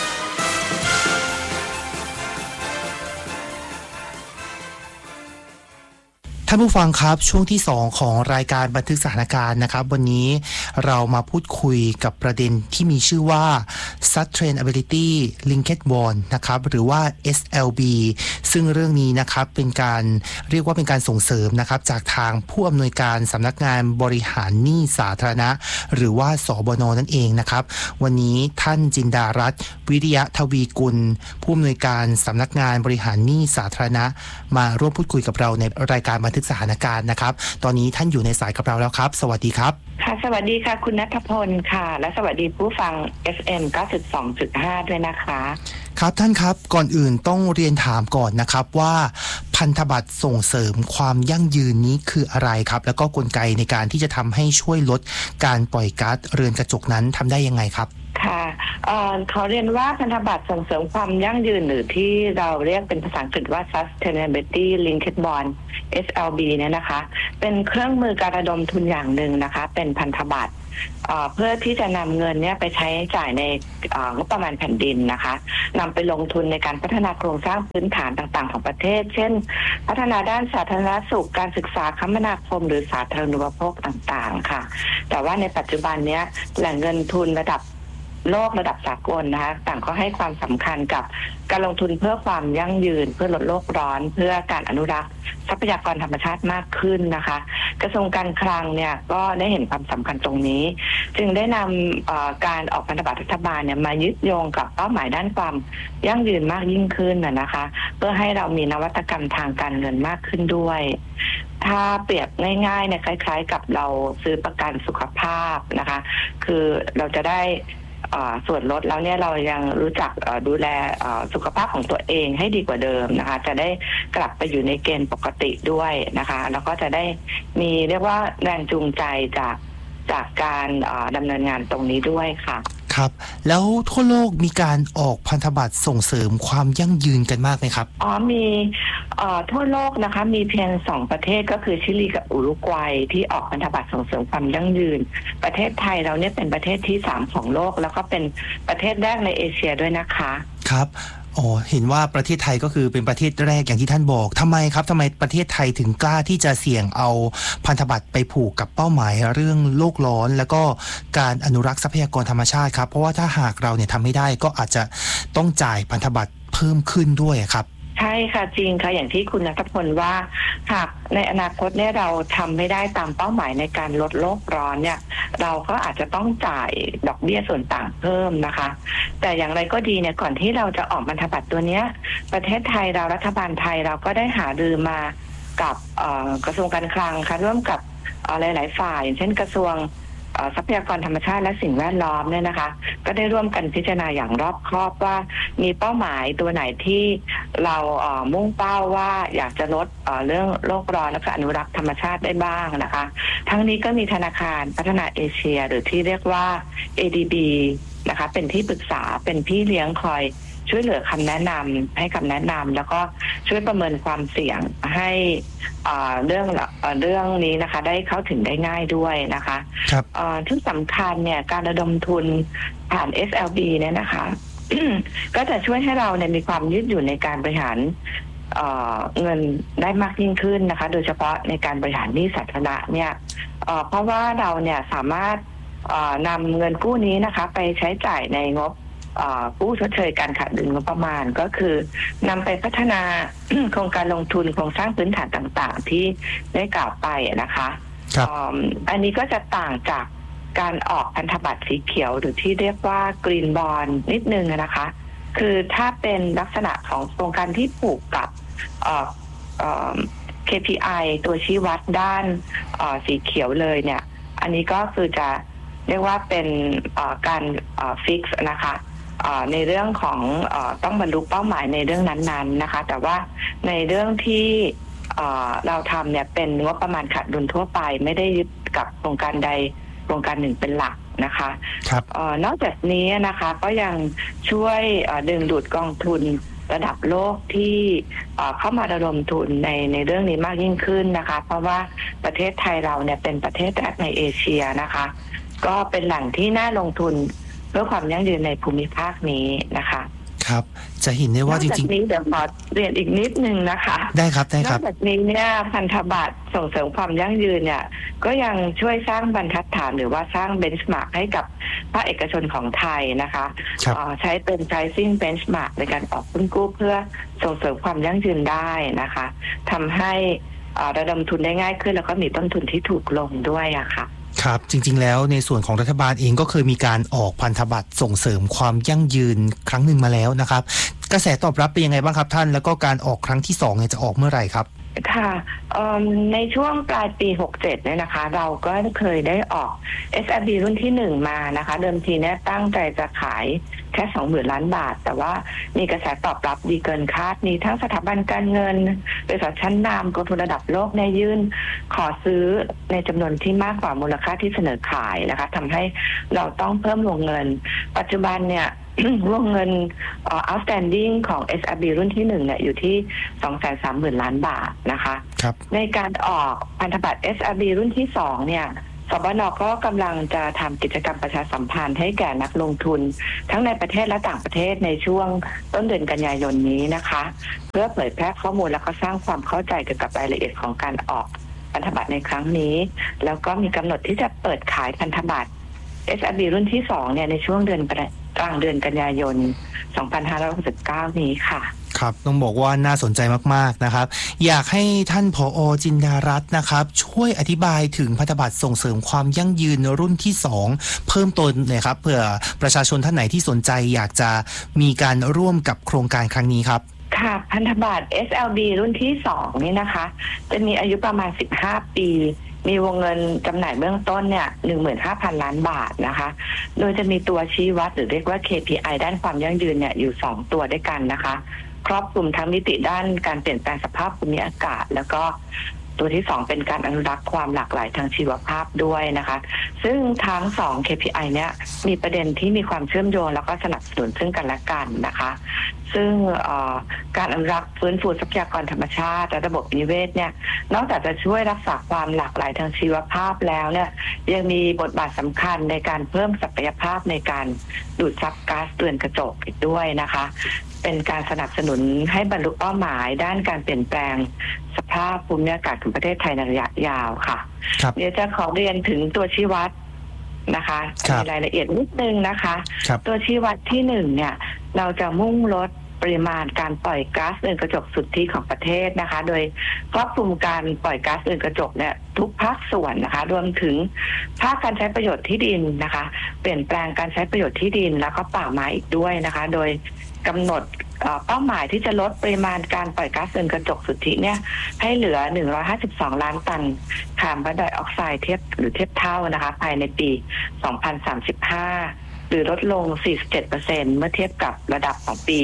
ท่านผู้ฟังครับช่วงที่2ของรายการบันทึกสถานการณ์นะครับวันนี้เรามาพูดคุยกับประเด็นที่มีชื่อว่า Sustainability Linked Bond นะครับหรือว่า SLB ซึ่งเรื่องนี้นะครับเป็นการเรียกว่าเป็นการส่งเสริมนะครับจากทางผู้อำนวยการสำนักงานบริหารหนี้สาธารณะหรือว่าสบน.นั่นเองนะครับวันนี้ท่านจินดารัตน์วิริยะทวีกุลผู้อำนวยการสำนักงานบริหารหนี้สาธารณะมาร่วมพูดคุยกับเราในรายการบันทึกกสถานการณ์นะครับตอนนี้ท่านอยู่ในสายกับเราแล้วครับสวัสดีครับค่ะสวัสดีค่ะคุณณัฐพลค่ะและสวัสดีผู้ฟัง FM 92.5 ด้วยนะคะครับท่านครับก่อนอื่นต้องเรียนถามก่อนนะครับว่าพันธบัตรส่งเสริมความยั่งยืนนี้คืออะไรครับแล้วก็กลไกในการที่จะทำให้ช่วยลดการปล่อยก๊าซเรือนกระจกนั้นทำได้ยังไงครับค่ะเขาเรียนว่าพันธบัตรส่งเสริมความยั่งยืนหรือที่เราเรียกเป็นภาษาอังกฤษว่า Sustainability Linked Bond SLB เนี่ยนะคะเป็นเครื่องมือการระดมทุนอย่างหนึ่งนะคะเป็นพันธบัตรเพื่อที่จะนำเงินเนี่ยไปใช้จ่ายในงบประมาณแผ่นดินนะคะนำไปลงทุนในการพัฒนาโครงสร้างพื้นฐานต่างๆของประเทศเช่นพัฒนาด้านสาธารณสุขการศึกษาคมนาคมหรือสาธารณูปโภคต่างๆค่ะแต่ว่าในปัจจุบันเนี้ยแหล่งเงินทุนระดับโลกระดับสากลนะคะต่างก็ให้ความสำคัญกับการลงทุนเพื่อความยั่งยืนเพื่อลดโลกร้อนเพื่อการอนุรักษ์ทรัพยากรธรรมชาติมากขึ้นนะคะกระทรวงการคลังเนี่ยก็ได้เห็นความสำคัญตรงนี้จึงได้นำการออกพันธบัตรรัฐบาลเนี่ยมายึดโยงกับเป้าหมายด้านความยั่งยืนมากยิ่งขึ้นนะคะเพื่อให้เรามีนวัตกรรมทางการเงินมากขึ้นด้วยถ้าเปรียบง่ายๆเนี่ยคล้ายๆกับเราซื้อประกันสุขภาพนะคะคือเราจะได้ส่วนลดแล้วเนี่ยเรายังรู้จักดูแลสุขภาพของตัวเองให้ดีกว่าเดิมนะคะจะได้กลับไปอยู่ในเกณฑ์ปกติด้วยนะคะแล้วก็จะได้มีเรียกว่าแรงจูงใจจากการดำเนินงานตรงนี้ด้วยค่ะครับแล้วทั่วโลกมีการออกพันธบัตรส่งเสริมความยั่งยืนกันมากไหมครับมีทั่วโลกนะคะมีเพียง2ประเทศก็คือชิลีกับอุรุกวัยที่ออกพันธบัตรส่งเสริมความยั่งยืนประเทศไทยเราเนี่ยเป็นประเทศที่3ของโลกแล้วก็เป็นประเทศแรกในเอเชียด้วยนะคะครับเห็นว่าประเทศไทยก็คือเป็นประเทศแรกอย่างที่ท่านบอกทำไมประเทศไทยถึงกล้าที่จะเสี่ยงเอาพันธบัตรไปผูกกับเป้าหมายเรื่องโลกร้อนแล้วก็การอนุรักษ์ทรัพยากรธรรมชาติครับเพราะว่าถ้าหากเราเนี่ยทำไม่ได้ก็อาจจะต้องจ่ายพันธบัตรเพิ่มขึ้นด้วยครับใช่ค่ะจริงค่ะอย่างที่คุณณัฐพลว่าหากในอนาคตเนี่ยเราทำไม่ได้ตามเป้าหมายในการลดโลกร้อนเนี่ยเราก็อาจจะต้องจ่ายดอกเบี้ยส่วนต่างเพิ่มนะคะแต่อย่างไรก็ดีเนี่ยก่อนที่เราจะออกพันธบัตรตัวเนี้ยประเทศไทยเรารัฐบาลไทยเราก็ได้หารือมากับกระทรวงการคลังค่ะร่วมกับหลายๆฝ่ายอย่างเช่นกระทรวงทรัพยากรธรรมชาติและสิ่งแวดล้อมเนี่ยนะคะก็ได้ร่วมกันพิจารณาอย่างรอบคอบว่ามีเป้าหมายตัวไหนที่เรามุ่งเป้าว่าอยากจะลดเรื่องโลกร้อนและอนุรักษ์ธรรมชาติได้บ้างนะคะทั้งนี้ก็มีธนาคารพัฒนาเอเชียหรือที่เรียกว่า ADB นะคะเป็นที่ปรึกษาเป็นพี่เลี้ยงคอยช่วยเหลือคำแนะนำให้คำแนะนำแล้วก็ช่วยประเมินความเสี่ยงให้เรื่องนี้นะคะได้เข้าถึงได้ง่ายด้วยนะคะที่สำคัญเนี่ยการระดมทุนผ่าน SLB เนี่ยนะคะ ก็จะช่วยให้เราเนี่ยมีความยืดหยุ่นในการบริหารเงินได้มากยิ่งขึ้นนะคะโดยเฉพาะในการบริหารหนี้สาธารณะเนี่ยเพราะว่าเราเนี่ยสามารถนำเงินกู้นี้นะคะไปใช้จ่ายในงบกู้ชดเชยการขาดดุลงบประมาณก็คือนำไปพัฒนา โครงการลงทุนโครงสร้างพื้นฐานต่างๆที่ได้กล่าวไปนะคะอันนี้ก็จะต่างจากการออกพันธบัตรสีเขียวหรือที่เรียกว่ากรีนบอนด์นิดนึงนะคะคือถ้าเป็นลักษณะของโครงการที่ผูกกับKPI ตัวชี้วัดด้านสีเขียวเลยเนี่ยอันนี้ก็คือจะเรียกว่าเป็นการฟิกซ์นะคะในเรื่องของต้องบรรลุเป้าหมายในเรื่องนั้นๆนะคะแต่ว่าในเรื่องที่เราทำเนี่ยเป็นงบประมาณขาดดุลทั่วไปไม่ได้ยึดกับโครงการใดโครงการหนึ่งเป็นหลักนะคะนอกจากนี้นะคะก็ยังช่วยดึงดูดกองทุนระดับโลกที่เข้ามาระดมทุนในเรื่องนี้มากยิ่งขึ้นนะคะเพราะว่าประเทศไทยเราเนี่ยเป็นประเทศแรกในเอเชียนะคะก็เป็นแหล่งที่น่าลงทุนเพื่อความยั่งยืนในภูมิภาคนี้นะคะครับจะเห็นได้ว่าจริงๆนี้เดี๋ยวขอเรียนอีกนิดนึงนะคะได้ครับนอกจากนี้เนี่ยพันธบัตรส่งเสริมความยั่งยืนเนี่ยก็ยังช่วยสร้างบรรทัดฐานหรือว่าสร้างเบนช์มาร์กให้กับภาคเอกชนของไทยนะคะใช้เป็น pricing benchmark ในการออกหุ้นกู้เพื่อส่งเสริมความยั่งยืนได้นะคะทำให้ระดมทุนได้ง่ายขึ้นแล้วก็มีต้นทุนที่ถูกลงด้วยอะค่ะครับจริงๆแล้วในส่วนของรัฐบาลเองก็เคยมีการออกพันธบัตรส่งเสริมความยั่งยืนครั้งหนึ่งมาแล้วนะครับกระแสตอบรับเป็นยังไงบ้างครับท่านแล้วก็การออกครั้งที่2เนี่ยจะออกเมื่อไหร่ครับค่ะในช่วงปลายปี67เนี่ยนะคะเราก็เคยได้ออก SRB รุ่นที่1มานะคะเดิมทีเนี่ยตั้งใจจะขายแค่ 20,000 ล้านบาทแต่ว่ามีกระแสตอบรับดีเกินคาดมีทั้งสถาบันการเงินบริษัทชั้นนำกองทุนระดับโลกในยื่นขอซื้อในจำนวนที่มากกว่ามูลค่าที่เสนอขายนะคะทำให้เราต้องเพิ่มวงเงินปัจจุบันเนี่ยวงเงินoutstanding ของ SRB รุ่นที่1เนี่ยอยู่ที่ 230,000 ล้านบาทนะคะในการออกพันธบัตร SRB รุ่นที่2เนี่ยสบน.ก็กำลังจะทำกิจกรรมประชาสัมพันธ์ให้แก่นักลงทุนทั้งในประเทศและต่างประเทศในช่วงต้นเดือนกันยายนนี้นะคะเพื่อเผยแพร่ข้อมูลและก็สร้างความเข้าใจเกี่ยวกับรายละเอียดของการออกพันธบัตรในครั้งนี้แล้วก็มีกำหนดที่จะเปิดขายพันธบัตร SRB รุ่นที่2เนี่ยในช่วงกลางเดือนกันยายน 2569 นี้ค่ะครับต้องบอกว่าน่าสนใจมากๆนะครับอยากให้ท่านผอ.จินดารัตน์นะครับช่วยอธิบายถึงพันธบัตรส่งเสริมความยั่งยืนรุ่นที่2เพิ่มเติมหน่อยครับเผื่อประชาชนท่านไหนที่สนใจอยากจะมีการร่วมกับโครงการครั้งนี้ครับค่ะพันธบัตร SLB รุ่นที่2นี่นะคะจะมีอายุประมาณ15 ปีมีวงเงินจำหน่ายเบื้องต้นเนี่ย 15,000 ล้านบาทนะคะโดยจะมีตัวชี้วัดหรือเรียกว่า KPI ด้านความยั่งยืนเนี่ยอยู่2ตัวด้วยกันนะคะครอบคลุมทั้งมิติด้านการเปลี่ยนแปลงสภาพภูมิอากาศแล้วก็ตัวที่2เป็นการอนุรักษ์ความหลากหลายทางชีวภาพด้วยนะคะซึ่งทั้ง2 KPI เนี่ยมีประเด็นที่มีความเชื่อมโยงแล้วก็สนับสนุนซึ่งกันและกันนะคะซึ่งการอนุรักษ์ฟื้นฟูทรัพยากรธรรมชาติและระบบนิเวศเนี่ยนอกจากจะช่วยรักษาความหลากหลายทางชีวภาพแล้วเนี่ยยังมีบทบาทสำคัญในการเพิ่มศักยภาพในการดูดซับก๊าซเรือนกระจกอีกด้วยนะคะเป็นการสนับสนุนให้บรรลุเป้าหมายด้านการเปลี่ยนแปลงสภาพภูมิอากาศของประเทศไทยในระยะยาวค่ะเดี๋ยวจะขอเรียนถึงตัวชี้วัดนะคะมีรายละเอียดนิดนึงนะคะตัวชี้วัดที่1เนี่ยเราจะมุ่งลดปริมาณการปล่อยก๊าซเรือนกระจกสุทธิของประเทศนะคะโดยครอบคลุมการปล่อยก๊าซเรือนกระจกเนี่ยทุกภาคส่วนนะคะรวมถึงภาคการใช้ประโยชน์ที่ดินนะคะเปลี่ยนแปลงการใช้ประโยชน์ที่ดินแล้วก็ป่าไม้อีกด้วยนะคะโดยกำหนดเป้าหมายที่จะลดปริมาณการปล่อยก๊าซเรือนกระจกสุทธิเนี่ยให้เหลือ152 ล้านตันคาร์บอนไดออกไซด์เทียบเท่านะคะภายในปี 2035หรือลดลง 47% เมื่อเทียบกับระดับของปี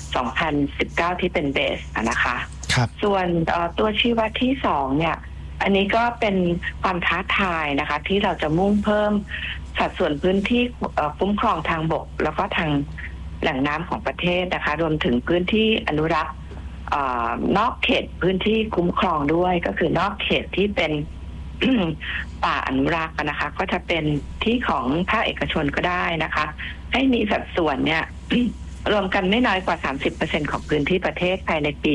2019 ที่เป็นเบสนะคะส่วนตัวชี้วัดที่2เนี่ยอันนี้ก็เป็นความท้าทายนะคะที่เราจะมุ่งเพิ่มสัดส่วนพื้นที่คุ้มครองทางบกแล้วก็ทางแหล่งน้ำของประเทศนะคะรวมถึงพื้นที่อนุรักษ์นอกเขตพื้นที่คุ้มครองด้วยก็คือนอกเขตที่เป็น ป่าอนุรักษ์นะคะก็จะเป็นที่ของภาคเอกชนก็ได้นะคะให้มีสัดส่วนเนี่ย รวมกันไม่น้อยกว่า 30% ของพื้นที่ประเทศภายในปี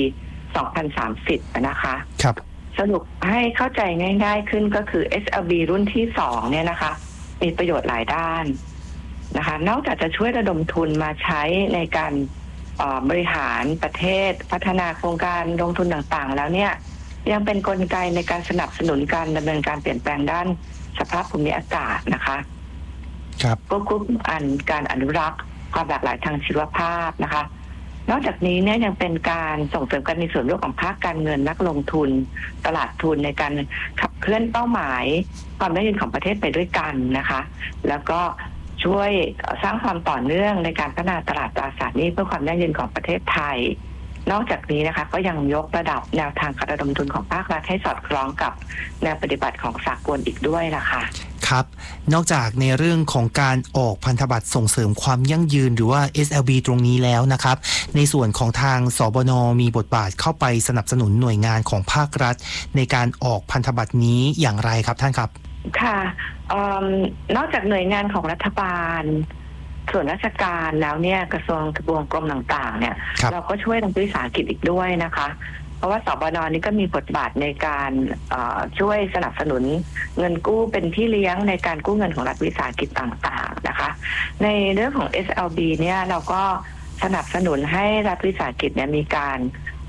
2030 นะคะครับสรุปให้เข้าใจง่ายๆขึ้นก็คือ SLB รุ่นที่2เนี่ยนะคะมีประโยชน์หลายด้านนะคะนอกจากจะช่วยระดมทุนมาใช้ในการบริหารประเทศพัฒนาโครงการลงทุนต่างๆแล้วเนี่ยยังเป็นกลไกในการสนับสนุนการดำเนินการเปลี่ยนแปลงด้านสภาพภูมิอากาศนะคะครับควบคุมการอนุรักษ์ความหลากหลายทางชีวภาพนะคะนอกจากนี้เนี่ยยังเป็นการส่งเสริมการมีส่วนร่วมของภาคการเงินนักลงทุนตลาดทุนในการขับเคลื่อนเป้าหมายความยั่งยืนของประเทศไปด้วยกันนะคะแล้วก็ช่วยสร้างความต่อเนื่องในการพัฒนาตลาดตราสารหนี้เพื่อความยั่งยืนของประเทศไทยนอกจากนี้นะคะก็ยังยกระดับแนวทางการระดมทุนของภาครัฐให้สอดคล้องกับแนวปฏิบัติของสากลอีกด้วยนะคะครับนอกจากในเรื่องของการออกพันธบัตรส่งเสริมความยั่งยืนหรือว่า SLB ตรงนี้แล้วนะครับในส่วนของทางสบน.มีบทบาทเข้าไปสนับสนุนหน่วยงานของภาครัฐในการออกพันธบัตรนี้อย่างไรครับท่านครับค่ะนอกจากหน่วยงานของรัฐบาลส่วนราชการแล้วเนี่ยกระทรวงทบวงกรมต่างๆเนี่ยเราก็ช่วยทางวิสาหกิจอีกด้วยนะคะเพราะว่าสบน.นี้ก็มีบทบาทในการช่วยสนับสนุนเงินกู้เป็นที่เลี้ยงในการกู้เงินของรัฐวิสาหกิจต่างๆนะคะในเรื่องของ SLB เนี่ยเราก็สนับสนุนให้รัฐวิสาหกิจเนี่ยมีการ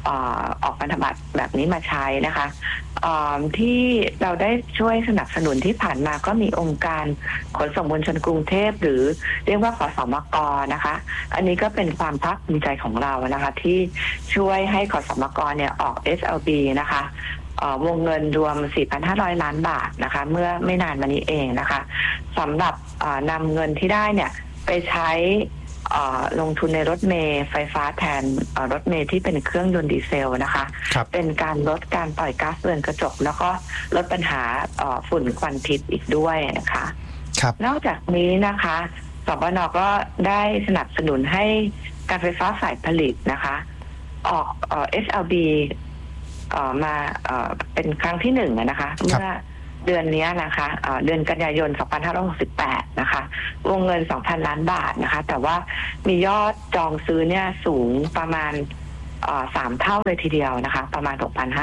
ออกพันธบัตรแบบนี้มาใช้นะคะที่เราได้ช่วยสนับสนุนที่ผ่านมาก็มีองค์การขนส่งมวลชนกรุงเทพหรือเรียกว่าขสมก.นะคะอันนี้ก็เป็นความภาคภูมิใจของเรานะคะที่ช่วยให้ขสมก.เนี่ยออก SLB นะคะวงเงินรวม 4,500 ล้านบาทนะคะเมื่อไม่นานมานี้เองนะคะสำหรับนำเงินที่ได้เนี่ยไปใช้ลงทุนในรถเมล์ไฟฟ้าแทนรถเมล์ที่เป็นเครื่องยนต์ดีเซลนะคะเป็นการลดการปล่อยก๊าซเรือนกระจกแล้วก็ลดปัญหาฝุ่นควันพิษอีกด้วยนะคะนอกจากนี้นะคะสบน.ก็ได้สนับสนุนให้การไฟฟ้าฝ่ายผลิตนะคะออกSLB มาเป็นครั้งที่1นะคะเมื่อเดือนนี้นะคะเดือนกันยายน 2568 นะคะวงเงิน 2,000 ล้านบาทนะคะแต่ว่ามียอดจองซื้อเนี่ยสูงประมาณ3 เท่าเลยทีเดียวนะคะประมาณ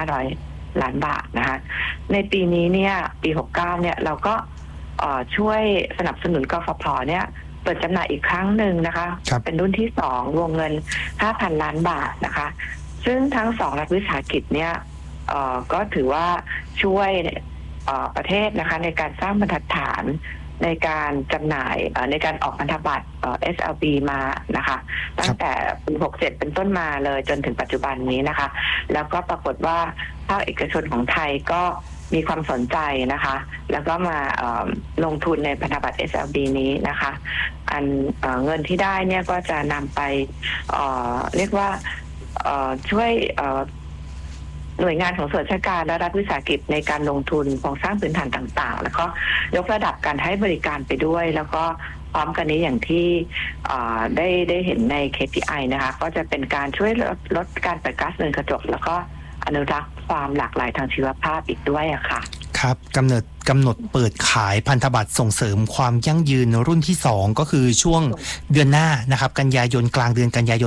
6,500 ล้านบาทนะคะในปีนี้เนี่ยปี 69 เนี่ยเราก็ช่วยสนับสนุนกฟผ.เนี่ยเปิดจำหน่ายอีกครั้งหนึ่งนะคะเป็นรุ่นที่2วงเงิน 5,000 ล้านบาทนะคะซึ่งทั้ง2รัฐวิสาหกิจเนี่ยก็ถือว่าช่วยประเทศนะคะในการสร้างบรรทัดฐานในการจำหน่ายในการออกพันธบัตรSLB มานะคะตั้งแต่ปี 67 เป็นต้นมาเลยจนถึงปัจจุบันนี้นะคะแล้วก็ปรากฏว่าภาคเอกชนของไทยก็มีความสนใจนะคะแล้วก็มาลงทุนในพันธบัตร SLB นี้นะคะเงินที่ได้เนี่ยก็จะนำไปเรียกว่าช่วยหน่วยงานของส่วนราชการและรัฐวิสาหกิจในการลงทุนโครงสร้างพื้นฐานต่างๆแล้วก็ยกระดับการให้บริการไปด้วยแล้วก็พร้อมกันนี้อย่างที่ได้เห็นใน KPI นะคะก็จะเป็นการช่วยลดการปล่อยก๊าซเรือนกระจกแล้วก็อนุรักษ์ความหลากหลายทางชีวภาพอีกด้วยอะค่ะครับกำหนดเปิดขายพันธบัตรส่งเสริมความยั่งยืนรุ่นที่2ก็คือช่วงเดือนหน้านะครับกันยายนกลางเดือนกันยายน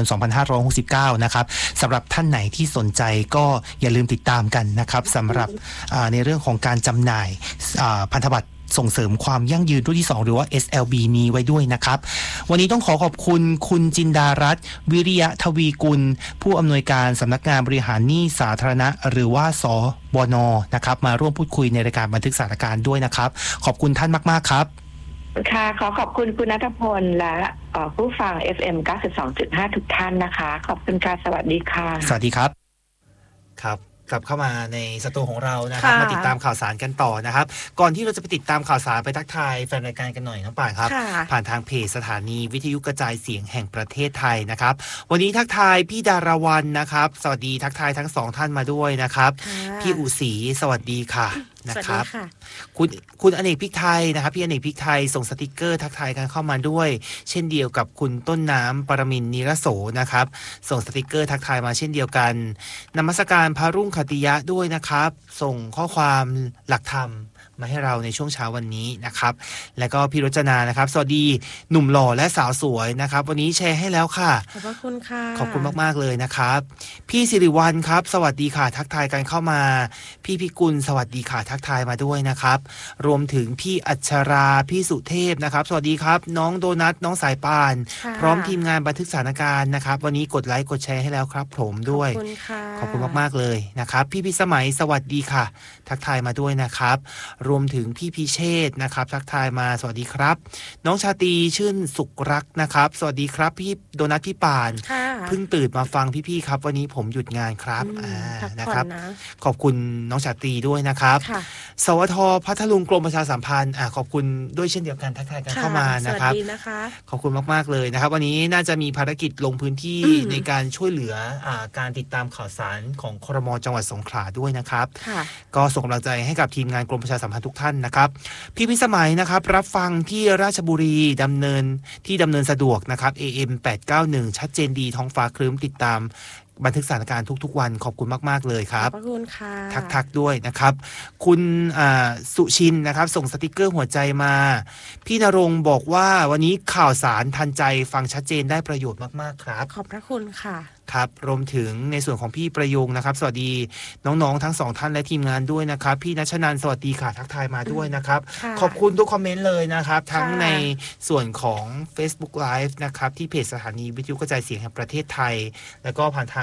2569 นะครับสำหรับท่านไหนที่สนใจก็อย่าลืมติดตามกันนะครับสำหรับในเรื่องของการจำหน่ายพันธบัตรส่งเสริมความยั่งยืนรุ่นที่2หรือว่า SLB นี้ไว้ด้วยนะครับวันนี้ต้องขอบคุณคุณจินดารัตน์วิริยะทวีกุลผู้อำนวยการสำนักงานบริหารหนี้สาธารณะหรือว่าสบน.นะครับมาร่วมพูดคุยในรายการบันทึกสถานการณ์ด้วยนะครับขอบคุณท่านมากๆครับค่ะขอบคุณคุณณัฐพลและผู้ฟัง FM 92.5 ทุกท่านนะคะขอบคุณค่ะสวัสดีค่ะสวัสดีครับครับกลับเข้ามาในสตูของเรานะครับมาติดตามข่าวสารกันต่อนะครับก่อนที่เราจะไปติดตามข่าวสารไปทักทายแฟนรายการกันหน่อยน้องป่านครับผ่านทางเพจสถานีวิทยุกระจายเสียงแห่งประเทศไทยนะครับวันนี้ทักทายพี่ดารวรรณนะครับสวัสดีทักทายทั้ง2ท่านมาด้วยนะครับพี่อุศรีสวัสดีค่ะนะครับคุณอเนกพริกไทยนะครับพี่อเนกพริกไทยส่งสติกเกอร์ทักทายกันเข้ามาด้วยเช่นเดียวกับคุณต้นน้ำปรมินทร์นิรโสนะครับส่งสติกเกอร์ทักทายมาเช่นเดียวกันนมัสการพระรุ่งขติยะด้วยนะครับส่งข้อความหลักธรรมมาให้เราในช่วงเช้าวันนี้นะครับแล้วก็พี่รจนานะครับสวัสดีหนุ่มหล่อและสาวสวยนะครับวันนี้แชร์ให้แล้วค่ะขอบพระคุณค่ะขอบคุณมากๆเลยนะครับพี่สิริวัลย์ครับสวัสดีค่ะทักทายกันเข้ามาพี่พิกุลสวัสดีค่ะทักทายมาด้วยนะครับรวมถึงพี่อัชราพี่สุเทพนะครับสวัสดีครับน้องโดนัทน้องสายป่านพร้อมทีมงานบันทึกสถานการณ์นะครับวันนี้กดไลค์กดแชร์ให้แล้วครับผมด้วยขอบคุณมากๆเลยนะครับพี่พิสมัยสวัสดีค่ะทักทายมาด้วยนะครับรวมถึงพี่พิเชษนะครับทักทายมาสวัสดีครับน้องชาตรีชื่นสุขรักนะครับสวัสดีครับพี่โดนัทพี่ป่านเพิ่งตื่นมาฟังพี่ๆครับวันนี้ผมหยุดงานครับนะครับขอบคุณน้องชาตรีด้วยนะครับสวท.พัทลุงกรมประชาสัมพันธ์ขอบคุณด้วยเช่นเดียวกันทักทายกันเข้ามานะครับขอบคุณมากๆเลยนะครับวันนี้น่าจะมีภารกิจลงพื้นที่ในการช่วยเหลือการติดตามข่าวสารของครม.จังหวัดสงขลาด้วยนะครับก็ส่งกำลังใจให้กับทีมงานกรมประชาสัมพันธ์ทุกท่านนะครับพี่พิสมัยนะครับรับฟังที่ราชบุรีดำเนินสะดวกนะครับ AM 891ชัดเจนดีท้องฟ้าครึ้มติดตามบันทึกสถานการณ์ทุกๆวันขอบคุณมากๆเลยครับขอบคุณค่ะทักด้วยนะครับคุณสุชินนะครับส่งสติกเกอร์หัวใจมาพี่ณรงค์บอกว่าวันนี้ข่าวสารทันใจฟังชัดเจนได้ประโยชน์มากๆครับขอบพระคุณค่ะครับรวมถึงในส่วนของพี่ประยงนะครับสวัสดีน้องๆทั้ง2ท่านและทีมงานด้วยนะครับพี่ณชนันท์สวัสดีค่ะทักทายมาด้วยนะครับขอบคุณทุกคอมเมนต์เลยนะครับทั้งในส่วนของ Facebook Live นะครับที่เพจสถานีวิทยุกระจายเสียงแห่งประเทศไทยแล้วก็ผ่านทาง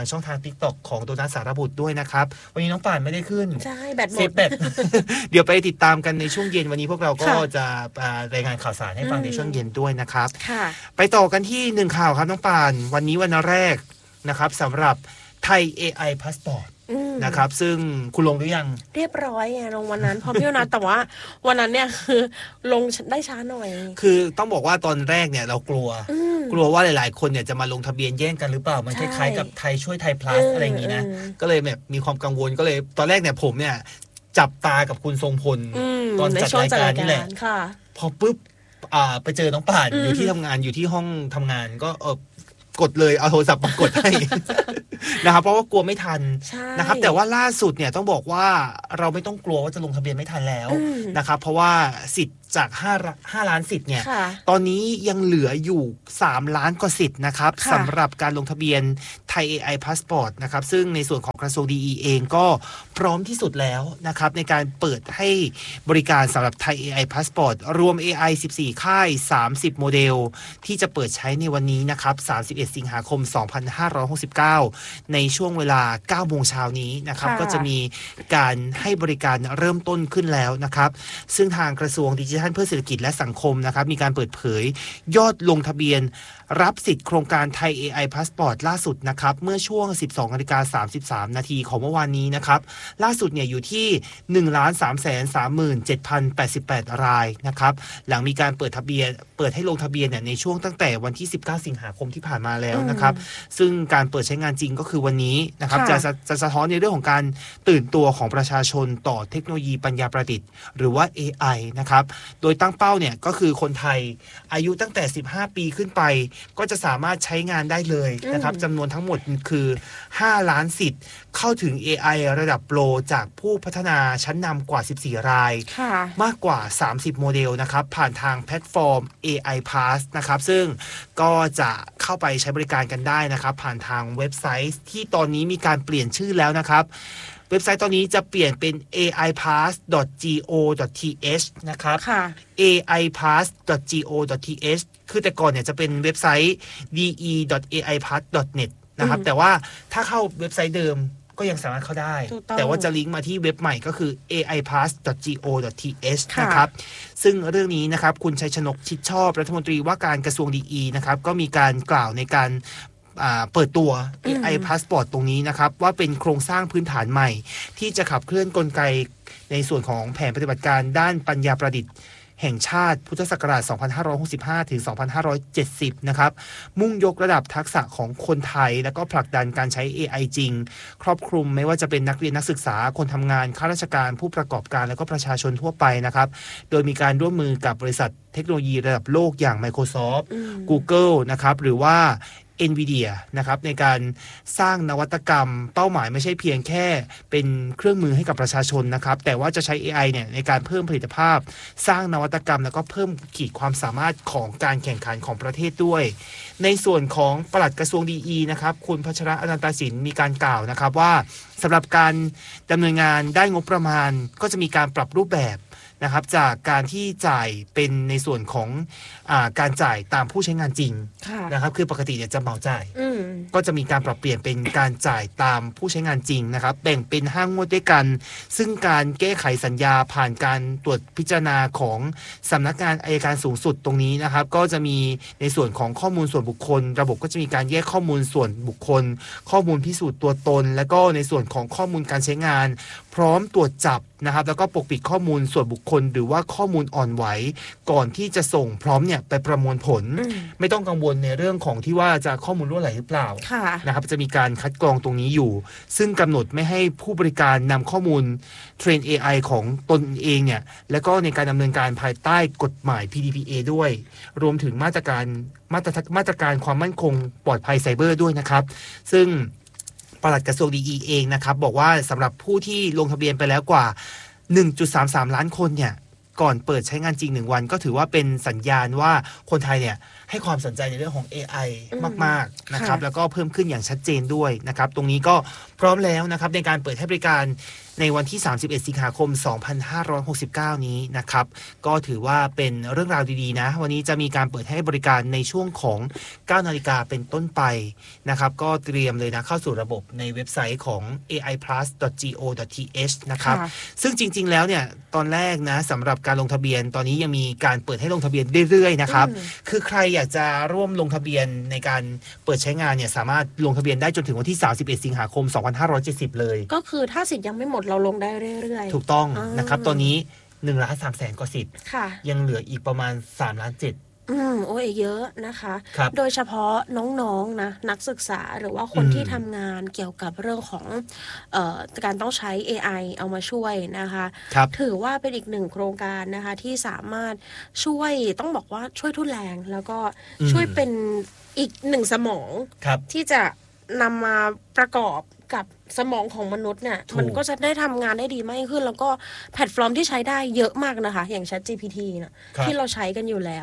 างช่องทาง TikTok ของโดนัทสารบุตรด้วยนะครับวันนี้น้องป่านไม่ได้ขึ้นใช่แบตหมดแบต เดี๋ยวไปติดตามกันในช่วงเย็นวันนี้พวกเราก็จะรายงานข่าวสารให้ฟังในช่วงเย็นด้วยนะครับไปต่อกันที่1ข่าวครับน้องป่านวันนี้วันแรกนะครับสำหรับไทย AI Passportนะครับซึ่งคุณลงหรือยังเรียบร้อยไงลงวันนั้นพร้อมพี่นัทแต่ว่าวันนั้นเนี่ยคือลงได้ช้าหน่อยคือต้องบอกว่าตอนแรกเนี่ยเรากลัวว่าหลายๆคนเนี่ยจะมาลงทะเบียนแย่งกันหรือเปล่ามันคล้ายๆกับไทยช่วยไทย plus อะไรอย่างนี้นะก็เลยแบบมีความกังวลก็เลยตอนแรกเนี่ยผมเนี่ยจับตากับคุณทรงพลตอนจัดรายการนี่แหละพอปุ๊บไปเจอน้องป่านอยู่ที่ทำงานอยู่ที่ห้องทำงานก็กดเลยเอาโทรศัพท์มากดให้ นะครับเพราะว่ากลัวไม่ทันนะครับแต่ว่าล่าสุดเนี่ยต้องบอกว่าเราไม่ต้องกลัวว่าจะลงทะเบียนไม่ทันแล้วนะครับเพราะว่าสิทธิ์จาก5ล้านสิทธิ์เนี่ยตอนนี้ยังเหลืออยู่3ล้านกว่าสิทธิ์นะครับสำหรับการลงทะเบียนไทย AI Passport นะครับซึ่งในส่วนของกระทรวงดีเองก็พร้อมที่สุดแล้วนะครับในการเปิดให้บริการสำหรับไทย AI Passport รวม AI 14 ค่าย30โมเดลที่จะเปิดใช้ในวันนี้นะครับ31สิงหาคม2569ในช่วงเวลา 9 โมงเช้านี้นะครับก็จะมีการให้บริการเริ่มต้นขึ้นแล้วนะครับซึ่งทางกระทรวงดิจิทัลเพื่อเศรษฐกิจและสังคมนะครับมีการเปิดเผยยอดลงทะเบียนรับสิทธิ์โครงการไทย AI Passport ล่าสุดนะครับเมื่อช่วง 12:33 นาทีของเมื่อวานนี้นะครับล่าสุดเนี่ยอยู่ที่ 1,337,088 รายนะครับหลังมีการเปิดให้ลงทะเบียนเนี่ยในช่วงตั้งแต่วันที่19สิงหาคมที่ผ่านมาแล้วนะครับซึ่งการเปิดใช้งานจริงก็คือวันนี้นะครับจะสะท้อนในเรื่องของการตื่นตัวของประชาชนต่อเทคโนโลยีปัญญาประดิษฐ์หรือว่า AI นะครับโดยตั้งเป้าเนี่ยก็คือคนไทยอายุตั้งแต่15ปีขึ้นไปก็จะสามารถใช้งานได้เลยนะครับจำนวนทั้งหมดคือ5ล้านสิทธิ์เข้าถึง AI ระดับโปรจากผู้พัฒนาชั้นนำกว่า14รายมากกว่า30โมเดลนะครับผ่านทางแพลตฟอร์ม AI Pass นะครับซึ่งก็จะเข้าไปใช้บริการกันได้นะครับผ่านทางเว็บไซต์ที่ตอนนี้มีการเปลี่ยนชื่อแล้วนะครับเว็บไซต์ตอนนี้จะเปลี่ยนเป็น aipass.go.th นะครับ aipass.go.th คือแต่ก่อนเนี่ยจะเป็นเว็บไซต์ de.aipass.net นะครับแต่ว่าถ้าเข้าเว็บไซต์เดิมก็ยังสามารถเข้าได้แต่ว่าจะลิงก์มาที่เว็บใหม่ก็คือ aipass.go.th นะครับซึ่งเรื่องนี้นะครับคุณชัยชนกชิดชอบรัฐมนตรีว่าการกระทรวงดีนะครับก็มีการกล่าวในการเปิดตัว AI Passport ตรงนี้นะครับว่าเป็นโครงสร้างพื้นฐานใหม่ที่จะขับเคลื่อนกลไกในส่วนของแผนปฏิบัติการด้านปัญญาประดิษฐ์แห่งชาติพุทธศักราช 2565 ถึง 2570 นะครับมุ่งยกระดับทักษะของคนไทยและก็ผลักดันการใช้ AI จริงครอบคลุมไม่ว่าจะเป็นนักเรียนนักศึกษาคนทำงานข้าราชการผู้ประกอบการและก็ประชาชนทั่วไปนะครับโดยมีการร่วมมือกับบริษัทเทคโนโลยีระดับโลกอย่าง Microsoft Google นะครับหรือว่าNVIDIA นะครับในการสร้างนวัตกรรมเป้าหมายไม่ใช่เพียงแค่เป็นเครื่องมือให้กับประชาชนนะครับแต่ว่าจะใช้ AI เนี่ยในการเพิ่มผลิตภาพสร้างนวัตกรรมแล้วก็เพิ่มขีดความสามารถของการแข่งขันของประเทศด้วยในส่วนของปลัดกระทรวงดีนะครับคุณพัชระอนันตสินมีการกล่าวนะครับว่าสำหรับการดำเนินงานได้งบประมาณก็จะมีการปรับรูปแบบนะครับจากการที่จ่ายเป็นในส่วนของการจ่ายตามผู้ใช้งานจริงนะครับคือปกติเนี่ยจะเหมาจ่ายก็จะมีการปรับเปลี่ยนเป็นการจ่ายตามผู้ใช้งานจริงนะครับแบ่งเป็น5งวดด้วยกันซึ่งการแก้ไขสัญญาผ่านการตรวจพิจารณาของสำนักงานอัยการสูงสุดตรงนี้นะครับก็จะมีในส่วนของข้อมูลส่วนบุคคลระบบก็จะมีการแยกข้อมูลส่วนบุคคลข้อมูลพิสูจน์ตัวตนและก็ในส่วนของข้อมูลการใช้งานพร้อมตรวจจับนะครับแล้วก็ปกปิดข้อมูลส่วนบุคคลหรือว่าข้อมูลอ่อนไหวก่อนที่จะส่งพร้อมเนี่ยไปประมวลผลไม่ต้องกังวลในเรื่องของที่ว่าจะข้อมูลรั่วไหลหรือเปล่านะครับจะมีการคัดกรองตรงนี้อยู่ซึ่งกำหนดไม่ให้ผู้บริการนำข้อมูลเทรน AI ของตนเองเนี่ยแล้วก็ในการดำเนินการภายใต้กฎหมาย PDPA ด้วยรวมถึงมาตรการความมั่นคงปลอดภัยไซเบอร์ด้วยนะครับซึ่งปลัดกระทรวงดีเองนะครับบอกว่าสำหรับผู้ที่ลงทะเบียนไปแล้วกว่า 1.33 ล้านคนเนี่ยก่อนเปิดใช้งานจริง1วันก็ถือว่าเป็นสัญญาณว่าคนไทยเนี่ยให้ความสนใจในเรื่องของ AI มากๆนะครับแล้วก็เพิ่มขึ้นอย่างชัดเจนด้วยนะครับตรงนี้ก็พร้อมแล้วนะครับในการเปิดให้บริการในวันที่31สิงหาคม2569นี้นะครับก็ถือว่าเป็นเรื่องราวดีๆนะวันนี้จะมีการเปิดให้บริการในช่วงของ 9 นาฬิกาเป็นต้นไปนะครับก็เตรียมเลยนะเข้าสู่ระบบในเว็บไซต์ของ aiplus.go.th นะครับซึ่งจริงๆแล้วเนี่ยตอนแรกนะสำหรับการลงทะเบียนตอนนี้ยังมีการเปิดให้ลงทะเบียนเรื่อยๆนะครับคือใครอยากจะร่วมลงทะเบียนในการเปิดใช้งานเนี่ยสามารถลงทะเบียนได้จนถึงวันที่31สิงหาคม2570เลยก็คือถ้าสิทธิ์ยังไม่หมดเราลงได้เรื่อยๆถูกต้องนะครับตอนนี้1,300,000 กว่าสิทธิ์ยังเหลืออีกประมาณ3,700,000โอ้ยเยอะนะคะโดยเฉพาะน้องๆนะนักศึกษาหรือว่าคนที่ทำงานเกี่ยวกับเรื่องของการต้องใช้ AI เอามาช่วยนะคะถือว่าเป็นอีกหนึ่งโครงการนะคะที่สามารถช่วยต้องบอกว่าช่วยทุนแรงแล้วก็ช่วยเป็นอีกหนึ่งสมองที่จะนำมาประกอบกับสมองของมนุษย์เนี่ยมันก็จะได้ทำงานได้ดีมากขึ้นแล้วก็แพลตฟอร์มที่ใช้ได้เยอะมากนะคะอย่าง ChatGPT นะที่เราใช้กันอยู่แล้ว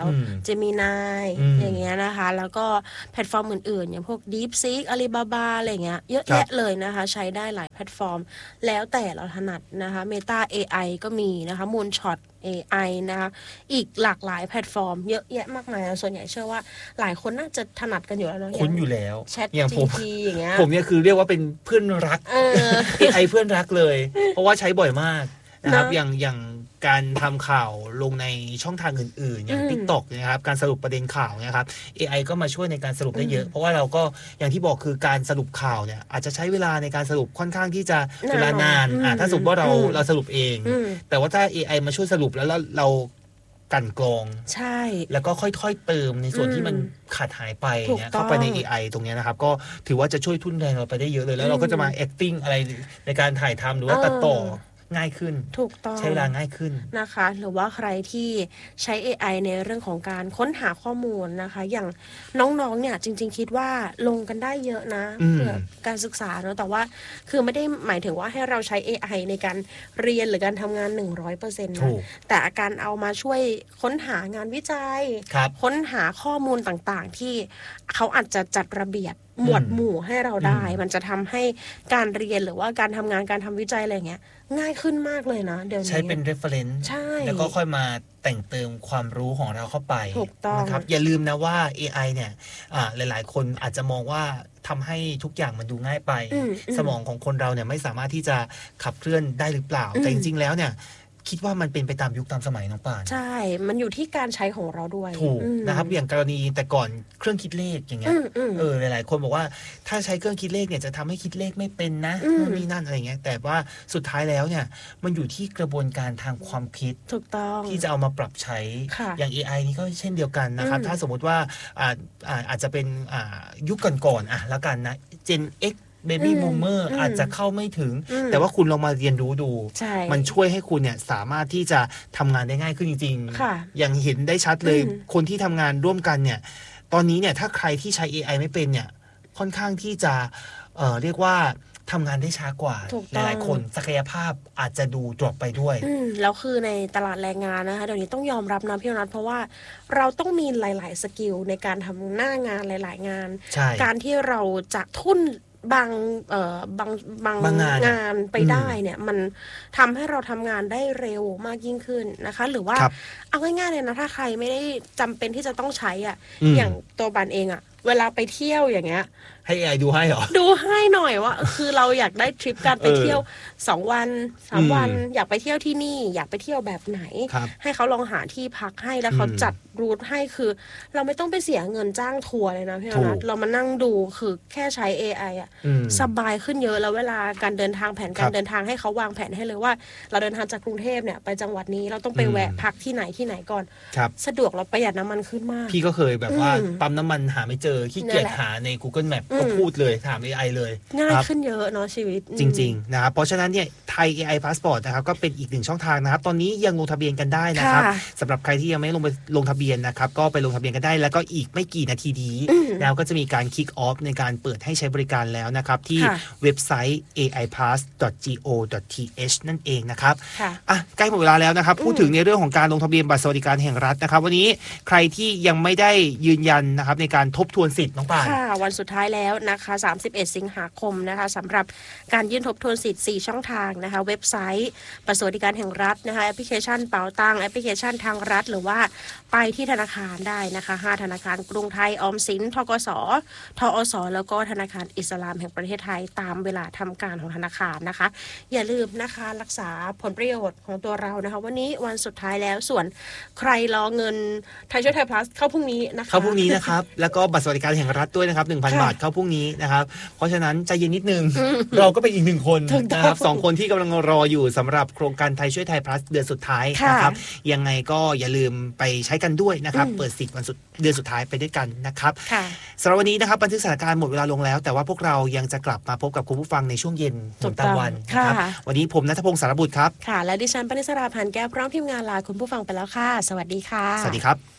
Gemini อย่างเงี้ยนะคะแล้วก็แพลตฟอร์มอื่นๆอย่างพวก DeepSeek Alibaba อะไรเงี้ยเยอะแยะเลยนะคะใช้ได้หลายแพลตฟอร์มแล้วแต่เราถนัดนะคะ Meta AI ก็มีนะคะ Moonshot AI นะคะอีกหลากหลายแพลตฟอร์มเยอะแยะมากมายส่วนใหญ่เชื่อว่าหลายคนน่าจะถนัดกันอยู่แล้วเนาะคุ้นอยู่แล้วอย่างผมอย่างเงี้ยผมเนี่ยคือเรียกว่าเป็นเพื่อนรัก AI เพื่อนรักเลยเพราะว่าใช้บ่อยมากนะครับอย่างการทำข่าวลงในช่องทางอื่นๆอย่าง TikTok นะครับการสรุปประเด็นข่าวนะครับ AI ก็มาช่วยในการสรุปได้เยอะเพราะว่าเราก็อย่างที่บอกคือการสรุปข่าวเนี่ยอาจจะใช้เวลาในการสรุปค่อนข้างที่จะเวลานานถ้าสมมติว่าเราสรุปเองแต่ว่าถ้า AI มาช่วยสรุปแล้วเรากันกรองใช่แล้วก็ค่อยๆเติมในส่วนที่มันขาดหายไปเนี่ยเข้าไปใน AI ตรงนี้นะครับก็ถือว่าจะช่วยทุนแรงเราไปได้เยอะเลยแล้วเราก็จะมา acting อะไรในการถ่ายทำหรือว่าตัดต่อง่ายขึ้นถูกต้องใช้เวลาง่ายขึ้นนะคะหรือว่าใครที่ใช้ AI ในเรื่องของการค้นหาข้อมูลนะคะอย่างน้องๆเนี่ยจริงๆคิดว่าลงกันได้เยอะนะเพื่อการศึกษาเนอะแต่ว่าคือไม่ได้หมายถึงว่าให้เราใช้ AI ในการเรียนหรือการทำงาน 100% นะแต่การเอามาช่วยค้นหางานวิจัยค้นหาข้อมูลต่างๆที่เขาอาจจะจัดระเบียบหมวดหมู่ให้เราได้มันจะทำให้การเรียนหรือว่าการทำงานการทำวิจัยอะไรเงี้ยง่ายขึ้นมากเลยนะเดี๋ยวนี้ใช้เป็น reference ใช่แล้วก็ค่อยมาแต่งเติมความรู้ของเราเข้าไปถูกต้องนะครับอย่าลืมนะว่า AI เนี่ยหลายๆคนอาจจะมองว่าทำให้ทุกอย่างมันดูง่ายไปสมองของคนเราเนี่ยไม่สามารถที่จะขับเคลื่อนได้หรือเปล่าแต่จริงๆแล้วเนี่ยคิดว่ามันเป็นไปตามยุคตามสมัยน้องป่านใช่มันอยู่ที่การใช้ของเราด้วยถูกนะครับอย่างกรณีแต่ก่อนเครื่องคิดเลขอย่างเงี้ยหลายๆคนบอกว่าถ้าใช้เครื่องคิดเลขเนี่ยจะทำให้คิดเลขไม่เป็นนะนี่นั่นอะไรเงี้ยแต่ว่าสุดท้ายแล้วเนี่ยมันอยู่ที่กระบวนการทางความคิดถูกต้องที่จะเอามาปรับใช้อย่าง AI นี่ก็เช่นเดียวกันนะครับถ้าสมมติว่าอาจจะเป็นยุคก่อนๆแล้วกันนะ Gen Xเบบี้บูมเมอร์อาจจะเข้าไม่ถึงแต่ว่าคุณลองมาเรียนรู้ดูมันช่วยให้คุณเนี่ยสามารถที่จะทำงานได้ง่ายขึ้นจริงๆอย่างเห็นได้ชัดเลยคนที่ทำงานร่วมกันเนี่ยตอนนี้เนี่ยถ้าใครที่ใช้ AI ไม่เป็นเนี่ยค่อนข้างที่จะเรียกว่าทำงานได้ช้ากว่าหลายๆคนศักยภาพอาจจะดูดรอปไปด้วยแล้วคือในตลาดแรงงานนะคะเดี๋ยวนี้ต้องยอมรับนะพี่นัทเพราะว่าเราต้องมีหลายๆสกิลในการทำหน้างานหลายๆงานการที่เราจะทุ่นบางงานไปได้เนี่ยมันทำให้เราทำงานได้เร็วมากยิ่งขึ้นนะคะหรือว่าเอาง่ายๆเลยนะถ้าใครไม่ได้จำเป็นที่จะต้องใช้อย่างตัวบันเองเวลาไปเที่ยวอย่างเงี้ยให้ AI ดูให้เหรอดูให้หน่อยว่าคือเราอยากได้ทริปการไปเที่ยว2 วัน 3 วันอยากไปเที่ยวที่นี่อยากไปเที่ยวแบบไหนให้เขาลองหาที่พักให้แล้วเขาจัดรูทให้คือเราไม่ต้องไปเสียเงินจ้างทัวร์เลยนะพี่นัทเรามานั่งดูคือแค่ใช้ AI สบายขึ้นเยอะแล้วเวลาการเดินทางแผนการเดินทางให้เขาวางแผนให้เลยว่าเราเดินทางจากกรุงเทพเนี่ยไปจังหวัดนี้เราต้องไปแวะพักที่ไหนก่อนสะดวกเราประหยัดน้ำมันขึ้นมากพี่ก็เคยแบบว่าปั๊มน้ำมันหาไม่เจอขี้เกียจหาใน Google Map ก็พูดเลยถาม AI เลยง่ายขึ้นเยอะเนาะชีวิตจริงๆนะครับเพราะฉะนั้นเนี่ยถย AI Passport นะครับก็เป็นอีกหนึ่งช่องทางนะครับตอนนี้ยังลงทะเบียนกันได้นะครับสำหรับใครที่ยังไม่ลงทะเบียนนะครับก็ไปลงทะเบียนกันได้แล้วก็อีกไม่กี่นาทีนี้แล้วก็จะมีการ kick off ในการเปิดให้ใช้บริการแล้วนะครับที่เว็บไซต์ aipass.go.th นั่นเองนะครับใกล้หมดเวลาแล้วนะครับพูดถึงในเรื่องของการลงทะเบียนบัตรสวัสดิการแห่งรัฐนะครับวันนี้ใครที่ยังไม่ได้ยืนยันนะครับในการทบทวนสิทธิ์น้องปานวันสุดท้ายแล้วนะคะ31สิงหาคมนะคะสำหรับการยื่นทบทวนสิทธิ์4ช่องทางนะคะเว็บไซต์บัตรสวัสดิการแห่งรัฐนะคะแอปพลิเคชันเป๋าตังแอปพลิเคชันทางรัฐหรือว่าไปที่ธนาคารได้นะคะ5ธนาคารกรุงไทยออมสินธกส.ทอส.แล้วก็ธนาคารอิสลามแห่งประเทศไทยตามเวลาทำการของธนาคารนะคะอย่าลืมนะคะรักษาผลประโยชน์ของตัวเรานะคะวันนี้วันสุดท้ายแล้วส่วนใครรอเงินไทยช่วยไทย plus เข้าพรุ่งนี้นะคะเข้าพรุ่งนี้นะครับแล้วก็บัตรสวัสดิการแห่งรัฐด้วยนะครับ 1,000 บาทเข้าพรุ่งนี้นะครับเพราะฉะนั้นใจเย็นนิดนึงเราก็เป็นอีก1คนนะครับ2คนที่กำลังรออยู่สำหรับโครงการไทยช่วยไทย plus เดือนสุดท้ายนะครับยังไงก็อย่าลืมไปใช้กันด้วยนะครับเปิดสิทธิ์เดือนสุดท้ายไปด้วยกันนะครับสำหรับวันนี้นะครับบันทึกสถานการณ์หมดเวลาลงแล้วแต่ว่าพวกเรายังจะกลับมาพบกับคุณผู้ฟังในช่วงเย็นของตะวันนะครับวันนี้ผมณัฐพงศ์สารบุตรครับค่ะและดิฉันปณิสราพันธ์แก้วพร้อมทีมงานลาคุณผู้ฟังไปแล้วค่ะสวัสดีค่ะสวัสดีครับ